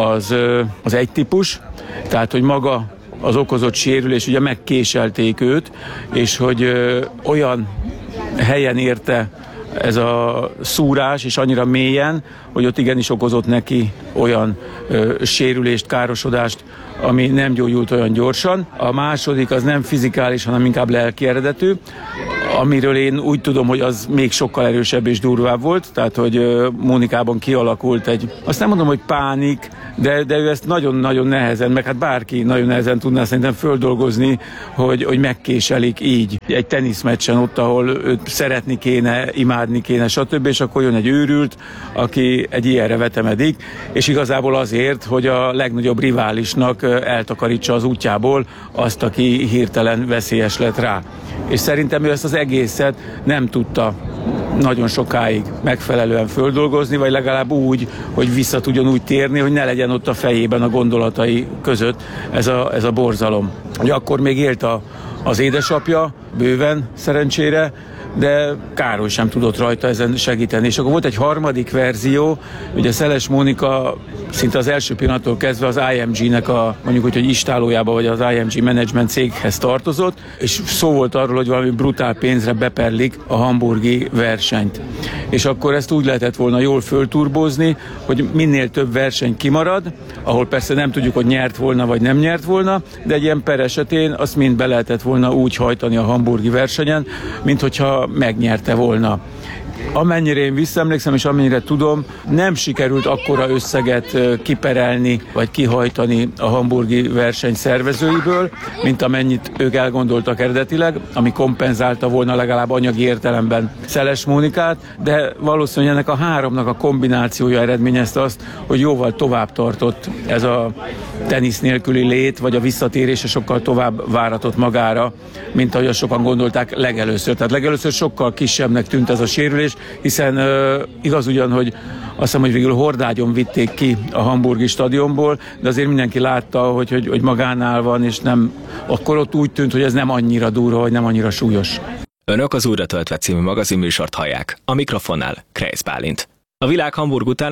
az egy típus, tehát hogy maga az okozott sérülés, ugye megkéselték őt, és hogy olyan helyen érte ez a szúrás, és annyira mélyen, hogy ott igenis okozott neki olyan sérülést, károsodást, ami nem gyógyult olyan gyorsan. A második az nem fizikális, hanem inkább lelki eredetű, amiről én úgy tudom, hogy az még sokkal erősebb és durvább volt, tehát hogy Mónikában kialakult egy, azt nem mondom, hogy pánik, de ő ezt nagyon-nagyon nehezen, meg hát bárki nagyon nehezen tudná szerintem földolgozni, hogy megkéselik így. Egy teniszmeccsen ott, ahol őt szeretni kéne, imádni kéne, stb. És akkor jön egy őrült, aki egy ilyenre vetemedik, és igazából azért, hogy a legnagyobb riválisnak eltakarítsa az útjából azt, aki hirtelen veszélyes lett rá. És szerintem ő ezt az egészet nem tudta nagyon sokáig megfelelően földolgozni, vagy legalább úgy, hogy vissza tudjon úgy térni, hogy ne legyen ott a fejében a gondolatai között ez a borzalom. Ugye akkor még élt az édesapja, bőven szerencsére, de Károly sem tudott rajta ezen segíteni. És akkor volt egy harmadik verzió, ugye Szeles Mónika szinte az első pillanattól kezdve az IMG-nek mondjuk úgy, hogy istálójába, vagy az IMG Management céghez tartozott, és szó volt arról, hogy valami brutál pénzre beperlik a hamburgi versenyt. És akkor ezt úgy lehetett volna jól fölturbózni, hogy minél több verseny kimarad, ahol persze nem tudjuk, hogy nyert volna, vagy nem nyert volna, de egy ilyen per esetén azt mind be lehetett volna úgy hajtani a hamburgi versenyen, mint hogyha megnyerte volna. Amennyire én visszaemlékszem, és amennyire tudom, nem sikerült akkora összeget kiperelni, vagy kihajtani a hamburgi verseny szervezőiből, mint amennyit ők elgondoltak eredetileg, ami kompenzálta volna legalább anyagi értelemben Szeles Mónikát, de valószínűleg ennek a 3-nak a kombinációja eredményezte azt, hogy jóval tovább tartott ez a tenisz nélküli lét, vagy a visszatérése sokkal tovább váratott magára, mint ahogy azt sokan gondolták legelőször. Tehát legelőször sokkal kisebbnek tűnt ez a sérülés, hiszen igaz ugyan, hogy azt hiszem, hogy végül hordágyon vitték ki a hamburgi stadionból, de azért mindenki látta, hogy magánál van, és nem, akkor ott úgy tűnt, hogy ez nem annyira durva, vagy nem annyira súlyos. Önök az Újra töltve című magazinműsort hallják. A mikrofonnál Krejsz Bálint. A világ Hamburg után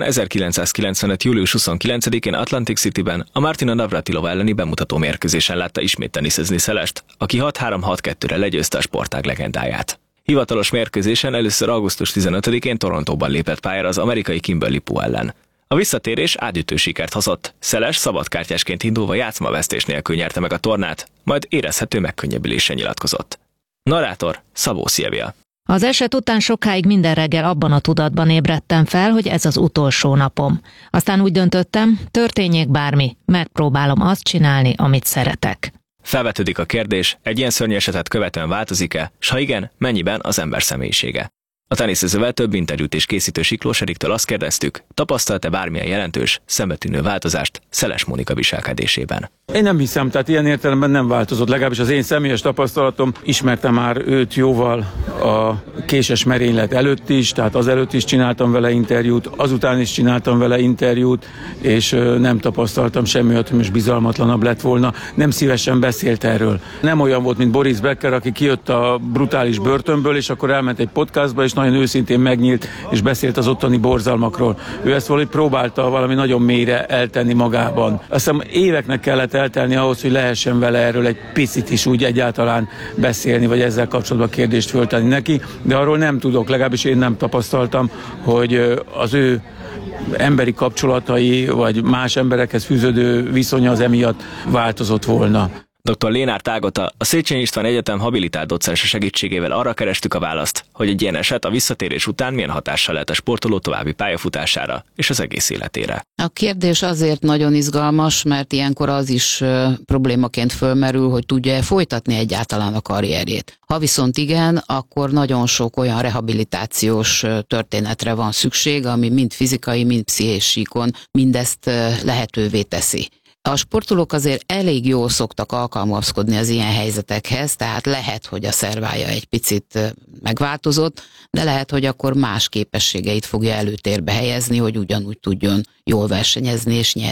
1995. július 29-én Atlantic Cityben a Martina Navratilova elleni bemutató mérkőzésen látta ismét teniszezni Szelest, aki 6-3-6-2-re legyőzte a sportág legendáját. Hivatalos mérkőzésen először augusztus 15-én Torontóban lépett pályára az amerikai Kimberly Pu ellen. A visszatérés átütő sikert hozott. Szeles szabadkártyásként indulva játszmavesztés nélkül nyerte meg a tornát, majd érezhető megkönnyebbülésen nyilatkozott. Narrátor Szabó Szilvia. Az eset után sokáig minden reggel abban a tudatban ébredtem fel, hogy ez az utolsó napom. Aztán úgy döntöttem, történjék bármi, megpróbálom azt csinálni, amit szeretek. Felvetődik a kérdés, egy ilyen szörnyű esetet követően változik-e, s ha igen, mennyiben az ember személyisége? A teniszezővel több interjút és készítő Siklós Eriktől azt kérdeztük, tapasztalt-e bármilyen jelentős, szembetűnő változást Szeles Mónika viselkedésében? Én nem hiszem, tehát ilyen értelemben nem változott, legalábbis az én személyes tapasztalatom, ismertem már őt jóval a késes merénylet előtt is, tehát azelőtt is csináltam vele interjút, azután is csináltam vele interjút, és nem tapasztaltam semmi olyat, hogy most bizalmatlanabb lett volna, nem szívesen beszélt erről. Nem olyan volt, mint Boris Becker, aki kijött a brutális börtönből, és akkor elment egy podcastba, és nagyon őszintén megnyílt, és beszélt az ottani borzalmakról. Ő ezt valahogy próbálta valami nagyon mélyre eltenni magában. Azt hiszem éveknek kellett eltelni ahhoz, hogy lehessen vele erről egy picit is úgy egyáltalán beszélni, vagy ezzel kapcsolatban kérdést föltenni neki, de arról nem tudok, legalábbis én nem tapasztaltam, hogy az ő emberi kapcsolatai, vagy más emberekhez fűződő viszonya az emiatt változott volna. Dr. Lénárt Ágota, a Széchenyi István Egyetem habilitált docens segítségével arra kerestük a választ, hogy egy ilyen eset a visszatérés után milyen hatással lehet a sportoló további pályafutására és az egész életére. A kérdés azért nagyon izgalmas, mert ilyenkor az is problémaként fölmerül, hogy tudja-e folytatni egyáltalán a karrierjét. Ha viszont igen, akkor nagyon sok olyan rehabilitációs történetre van szükség, ami mind fizikai, mind pszichés síkon mindezt lehetővé teszi. A sportolók azért elég jól szoktak alkalmazkodni az ilyen helyzetekhez, tehát lehet, hogy a szervája egy picit megváltozott, de lehet, hogy akkor más képességeit fogja előtérbe helyezni, hogy ugyanúgy tudjon jól versenyezni és nyerni.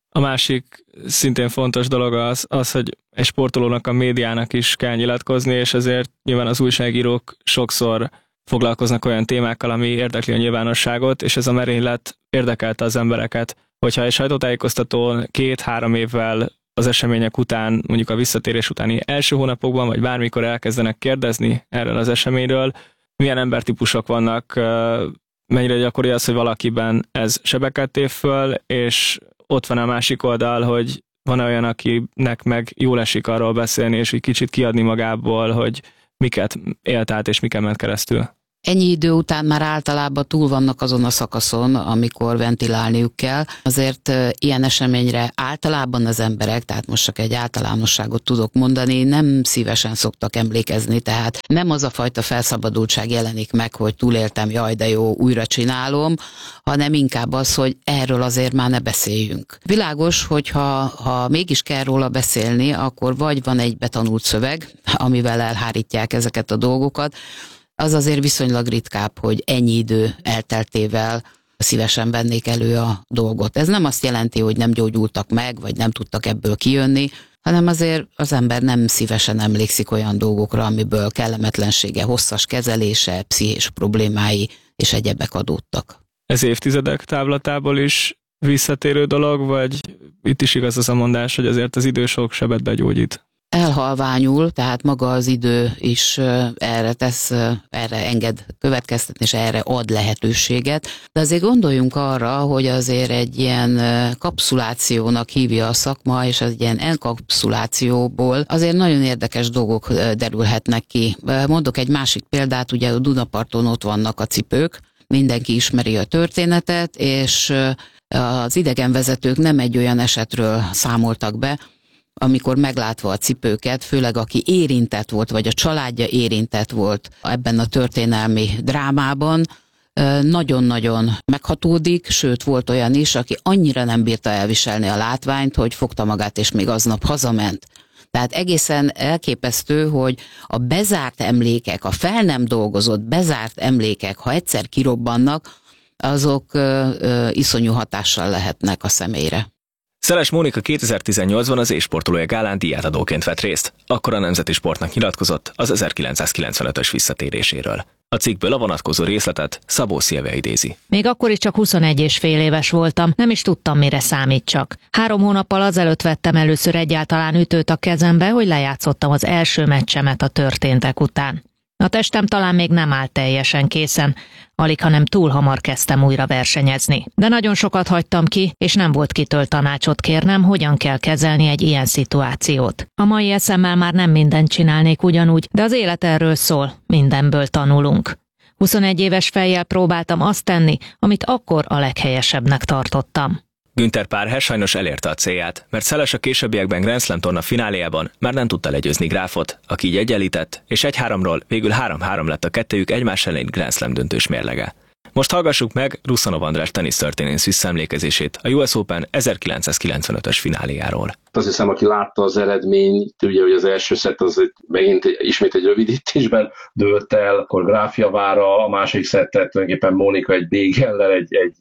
A másik szintén fontos dolog az, hogy egy sportolónak, a médiának is kell nyilatkozni, és ezért nyilván az újságírók sokszor foglalkoznak olyan témákkal, ami érdekli a nyilvánosságot, és ez a merénylet érdekelte az embereket. Hogyha egy sajtótájékoztatón 2-3 évvel az események után, mondjuk a visszatérés utáni első hónapokban, vagy bármikor elkezdenek kérdezni erről az eseményről, milyen embertípusok vannak, mennyire gyakori az, hogy valakiben ez sebeket tép föl, és ott van a másik oldal, hogy van olyan, akinek meg jól esik arról beszélni, és egy kicsit kiadni magából, hogy miket élt át, és miken ment keresztül. Ennyi idő után már általában túl vannak azon a szakaszon, amikor ventilálniuk kell. Azért ilyen eseményre általában az emberek, tehát most csak egy általánosságot tudok mondani, nem szívesen szoktak emlékezni, tehát nem az a fajta felszabadultság jelenik meg, hogy túléltem, jaj de jó, újra csinálom, hanem inkább az, hogy erről azért már ne beszéljünk. Világos, hogyha mégis kell róla beszélni, akkor vagy van egy betanult szöveg, amivel elhárítják ezeket a dolgokat, az azért viszonylag ritkább, hogy ennyi idő elteltével szívesen vennék elő a dolgot. Ez nem azt jelenti, hogy nem gyógyultak meg, vagy nem tudtak ebből kijönni, hanem azért az ember nem szívesen emlékszik olyan dolgokra, amiből kellemetlensége, hosszas kezelése, pszichés problémái és egyebek adódtak. Ez évtizedek távlatából is visszatérő dolog, vagy itt is igaz az a mondás, hogy azért az idő sok sebet begyógyít? Elhalványul, tehát maga az idő is erre enged következtetni, és erre ad lehetőséget. De azért gondoljunk arra, hogy azért egy ilyen kapszulációnak hívja a szakma, és az ilyen enkapszulációból azért nagyon érdekes dolgok derülhetnek ki. Mondok egy másik példát, ugye a Dunaparton ott vannak a cipők, mindenki ismeri a történetet, és az idegenvezetők nem egy olyan esetről számoltak be, amikor meglátva a cipőket, főleg aki érintett volt, vagy a családja érintett volt ebben a történelmi drámában, nagyon-nagyon meghatódik, sőt volt olyan is, aki annyira nem bírta elviselni a látványt, hogy fogta magát, és még aznap hazament. Tehát egészen elképesztő, hogy a bezárt emlékek, a fel nem dolgozott bezárt emlékek, ha egyszer kirobbannak, azok iszonyú hatással lehetnek a személyre. Szeles Mónika 2018-ban az e-sportolója gálán díjátadóként vett részt, akkor a Nemzeti Sportnak nyilatkozott az 1995-ös visszatéréséről. A cikkből a vonatkozó részletet Szabó Szilvia idézi. Még akkor is csak 21,5 éves voltam, nem is tudtam, mire számítsak. 3 hónappal azelőtt vettem először egyáltalán ütőt a kezembe, hogy lejátszottam az első meccsemet a történtek után. A testem talán még nem állt teljesen készen, alig, hanem túl hamar kezdtem újra versenyezni. De nagyon sokat hagytam ki, és nem volt kitől tanácsot kérnem, hogyan kell kezelni egy ilyen szituációt. A mai eszemmel már nem mindent csinálnék ugyanúgy, de az élet erről szól, mindenből tanulunk. 21 éves fejjel próbáltam azt tenni, amit akkor a leghelyesebbnek tartottam. Günther Párhe sajnos elérte a célját, mert Szeles a későbbiekben Grand Slam torna fináléjában már nem tudta legyőzni Gráfot, aki így egyenlített, és 1-3-ról végül 3-3 lett a kettőjük egymás elleni Grand Slam döntős mérlege. Most hallgassuk meg Ruszanov András tenisztörténész visszaemlékezését a US Open 1995-ös fináléjáról. Azt hiszem, aki látta az eredményt, ugye, hogy az első szett az megint ismét egy rövidítésben dőlt el, akkor Gráf javára, a második szettet tulajdonképpen Mónika egy bégellel, egy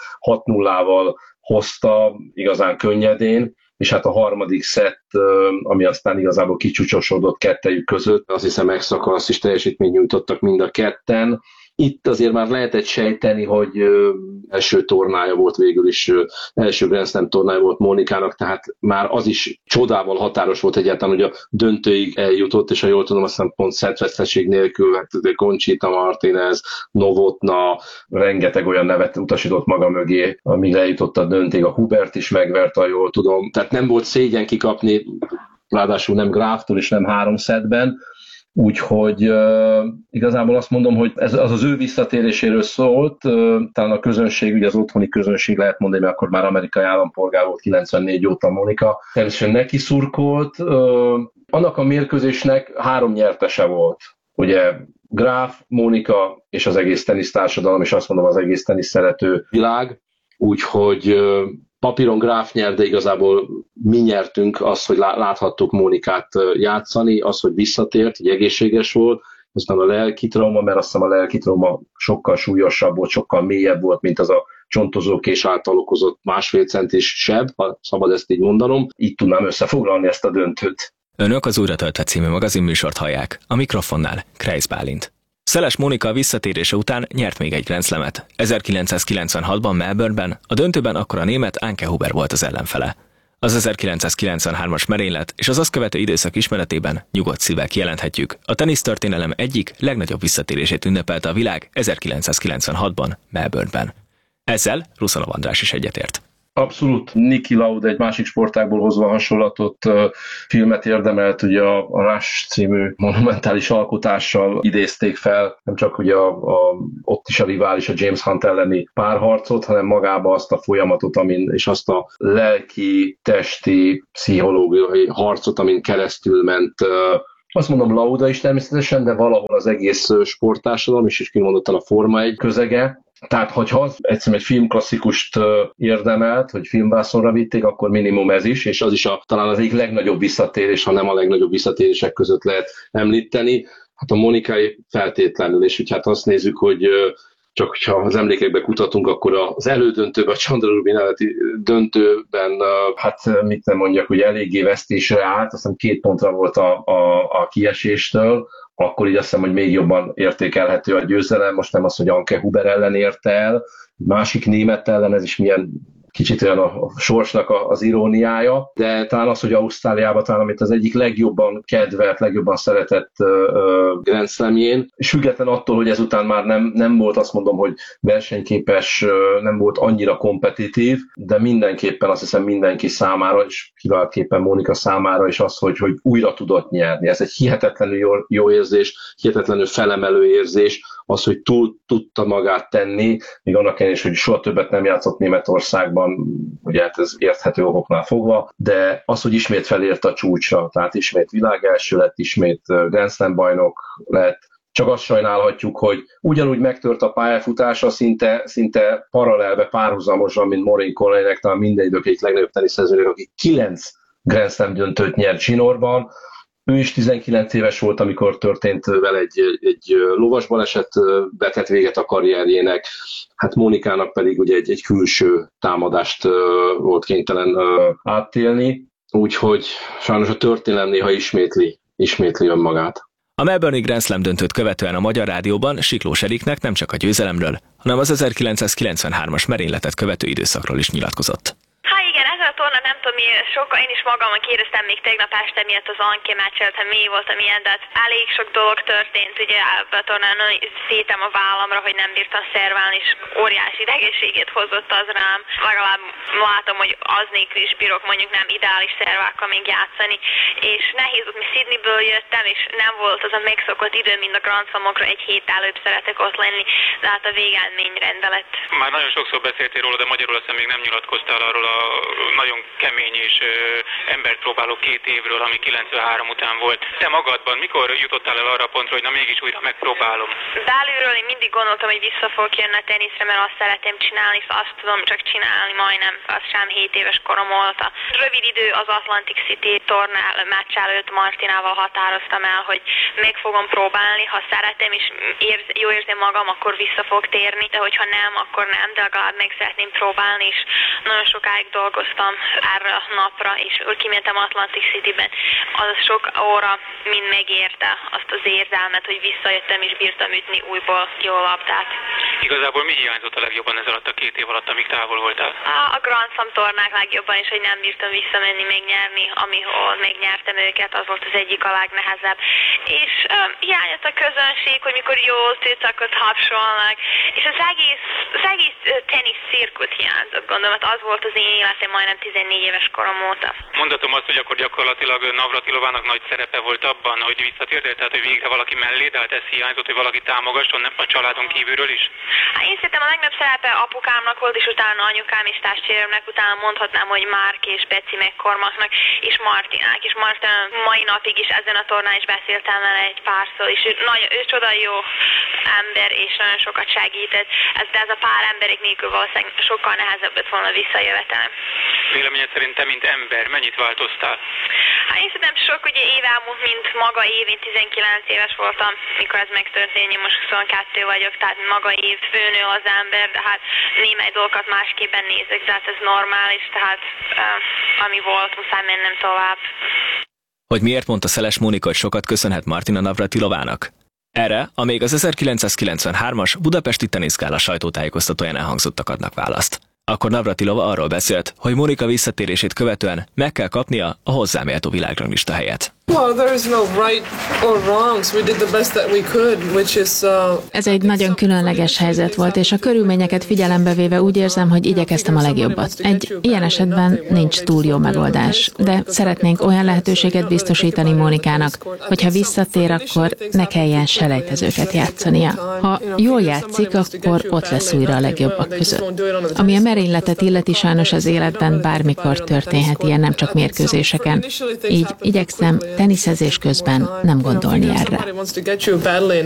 6-0-val hozta igazán könnyedén, és hát a harmadik szett, ami aztán igazából kicsúcsosodott kettejük között, azt hiszem extrakalassz is teljesítményt nyújtottak mind a ketten. Itt azért már lehetett sejteni, hogy első tornája volt végül is, első Grand Slam tornája volt Mónikának, tehát már az is csodával határos volt egyáltalán, hogy a döntőig eljutott, és ha jól tudom, aztán pont szettveszteség nélkül, hát Conchita Martinez, Novotna, rengeteg olyan nevet utasított maga mögé, amíg eljutott a döntőig, a Hubert is megvert, ha jól tudom. Tehát nem volt szégyen kikapni, ráadásul nem Gráftól és nem 3 szettben. Úgyhogy igazából azt mondom, hogy ez az ő visszatéréséről szólt, talán a közönség, ugye az otthoni közönség lehet mondani, mert akkor már amerikai állampolgár volt 94 óta Mónika, természetesen neki szurkolt. Annak a mérkőzésnek 3 nyertese volt, ugye Gráf, Mónika és az egész tenisztársadalom, és azt mondom az egész tenisz szerető világ, úgyhogy papíron Gráf nyer, de igazából mi nyertünk azt, hogy láthattuk Mónikát játszani, az, hogy visszatért, hogy egészséges volt, aztán a lelki trauma, mert azt hiszem a lelki trauma sokkal súlyosabb volt, sokkal mélyebb volt, mint az a csontozókés által okozott 1,5 centis seb, ha szabad ezt így mondanom. Így tudnám összefoglalni ezt a döntőt. Önök az Újratöltve című magazinműsort hallják. A mikrofonnál Kreisz Bálint. Szeles Mónika visszatérése után nyert még egy Grand Slamet. 1996-ban Melbourneben, a döntőben akkor a német Anke Huber volt az ellenfele. Az 1993-as merénylet és az azt követő időszak ismeretében nyugodt szívvel kijelenthetjük, a tenisztörténelem egyik legnagyobb visszatérését ünnepelte a világ 1996-ban Melbourneben. Ezzel Ruszalov András is egyetért. Abszolút. Niki Lauda egy másik sportágból hozva hasonlatot, filmet érdemelt, ugye a Rush című monumentális alkotással idézték fel, nem csak ugye ott is a rivális, a James Hunt elleni párharcot, hanem magába azt a folyamatot, és azt a lelki, testi, pszichológiai harcot, amin keresztül ment. Azt mondom, Lauda is természetesen, de valahol az egész sporttársadalom is kimondottan a Forma 1 közege. Tehát, hogyha egyszerűen egy filmklasszikust érdemelt, hogy filmvászonra vitték, akkor minimum ez is, és az is talán az egyik legnagyobb visszatérés, ha nem a legnagyobb visszatérések között lehet említeni. Hát a Monikai feltétlenül, és úgy hát azt nézzük, hogy csak hogyha az emlékekbe kutatunk, akkor az elődöntőben, a Chandra Rubin előtti döntőben, hát mit nem mondjak, hogy eléggé vesztésre állt, azt hiszem 2 pontra volt a kieséstől, akkor így azt hiszem, hogy még jobban értékelhető a győzelem. Most nem az, hogy Anke Huber ellen érte el, másik német ellen, ez is milyen kicsit olyan a sorsnak az iróniája, de talán az, hogy Ausztráliában talán, amit az egyik legjobban kedvelt, legjobban szeretett Grand Slamjén, és független attól, hogy ezután már nem volt, azt mondom, hogy versenyképes, nem volt annyira kompetitív, de mindenképpen azt hiszem mindenki számára, és kiváltképpen Mónika számára is az, hogy újra tudott nyerni. Ez egy hihetetlenül jó érzés, hihetetlenül felemelő érzés, az, hogy túl tudta magát tenni, még annak ellenére, hogy soha többet nem játszott Németországban, ugye hát ez érthető okoknál fogva, de az, hogy ismét felért a csúcsra, tehát ismét világelső lett, ismét Grand Slam bajnok lett, csak azt sajnálhatjuk, hogy ugyanúgy megtört a pályafutása szinte paralelbe, párhuzamosan, mint Maureen Connellynek, talán minden idők egyik legnagyobb teniszezőnek, aki 9 Grand Slam döntőt nyert zsinórban. Ő is 19 éves volt, amikor történt vele egy lovas baleset, vetett véget a karrierjének. Hát Mónikának pedig ugye egy külső támadást volt kénytelen átélni, úgyhogy sajnos a történelem néha ismétli önmagát. A Melbourne-i Grand Slam döntőt követően a Magyar Rádióban Siklós Eriknek nem csak a győzelemről, hanem az 1993-as merényletet követő időszakról is nyilatkozott. Nem tudom, én is magamon kérdeztem még tegnap este miatt az Anke meccset, hogy mi volt, milyen, de elég sok dolog történt, ugye a tornán szétem a vállamra, hogy nem bírtam szerválni, és óriási idegességet hozott az rám. Legalább látom, hogy az nélkül is bírok mondjuk nem ideális szervákkal még játszani, és nehéz volt, mi Sydneyből jöttem, és nem volt az a megszokott idő, mint a Grand Slamokra, egy hét előbb szeretek ott lenni, de hát a végeredmény rendelet. Már nagyon sokszor beszéltél róla, de magyarul aztán még nem nyilatkoztál arról a nagyon kemény és embert próbáló 2 évről, ami 93 után volt. Te magadban mikor jutottál el arra a pontra, hogy na mégis újra megpróbálom? Belülről én mindig gondoltam, hogy vissza fogok jönni a teniszre, mert azt szeretem csinálni, és azt tudom csak csinálni majdnem, az sem 7 éves korom óta. Rövid idő az Atlantic City tornál meccs előtt Martinával határoztam el, hogy meg fogom próbálni, ha szeretem és jó érzem magam, akkor vissza fog térni, de hogyha nem, akkor nem, de legalább meg szeretném próbálni, és nagyon sokáig dolgoztam erre a napra, és úgy kimentem Atlantic Cityben. Az sok óra mind megérte azt az érzelmet, hogy visszajöttem és bírtam ütni újból jó labdát. Igazából mi hiányzott a legjobban ez alatt a 2 év alatt, amíg távol voltál? A Grand Slam tornák legjobban is, hogy nem bírtam visszamenni, megnyerni, amihol megnyertem őket, az volt az egyik a legnehezebb. És hiányzott a közönség, hogy mikor jól tűcakot tapsolnak, és az egész tenisz cirkusz hiányzott, gondolom, hát az volt az én életem majdnem 14 éves korom óta. Mondhatom azt, hogy akkor gyakorlatilag Navratilovának nagy szerepe volt abban, hogy visszatértél, tehát hogy végre valaki mellé, de hát ez hiányzott, hogy valaki támogasson a családon kívülről is? Hát én szerintem a legnagyobb szerepe apukámnak volt, és utána anyukám és testvéremnek, utána mondhatnám, hogy Márk és Beci McCormacknak, és Martinák, és Martin mai napig is ezen a tornán is beszéltem vele egy párszor, és ő csoda jó ember, és nagyon sokat segített, de ez a pár emberek nélkül valószínűleg sokkal nehezebb lett volna visszajövetelem. Véleményed szerint te, mint ember, mennyit változtál? Hát én szerintem sok ugye év elmúlt, mint maga év, én 19 éves voltam, mikor ez megtörtént, én most 22 vagyok, tehát maga év főnő az ember, de hát némely dolgokat másképpen nézek, de hát ez normális, tehát ami volt, muszáj mennem tovább. Hogy miért mondta Szeles Mónika, hogy sokat köszönhet Martina Navratilovának? Erre a még az 1993-as budapesti teniszgála sajtótájékoztatóján elhangzottak adnak választ. Akkor Navratilova arról beszélt, hogy Mónika visszatérését követően meg kell kapnia a hozzáméltó világranglista helyet. Ez egy nagyon különleges helyzet volt, és a körülményeket figyelembe véve úgy érzem, hogy igyekeztem a legjobbat. Egy ilyen esetben nincs túl jó megoldás, de szeretnénk olyan lehetőséget biztosítani Mónikának, hogyha visszatér, akkor ne kelljen selejtezőket játszania. Ha jól játszik, akkor ott lesz újra a legjobbak között. Ami a merényletet illeti, sajnos az életben bármikor történhet ilyen, nem csak mérkőzéseken. Így igyekszem teniszezés közben nem gondolni erre.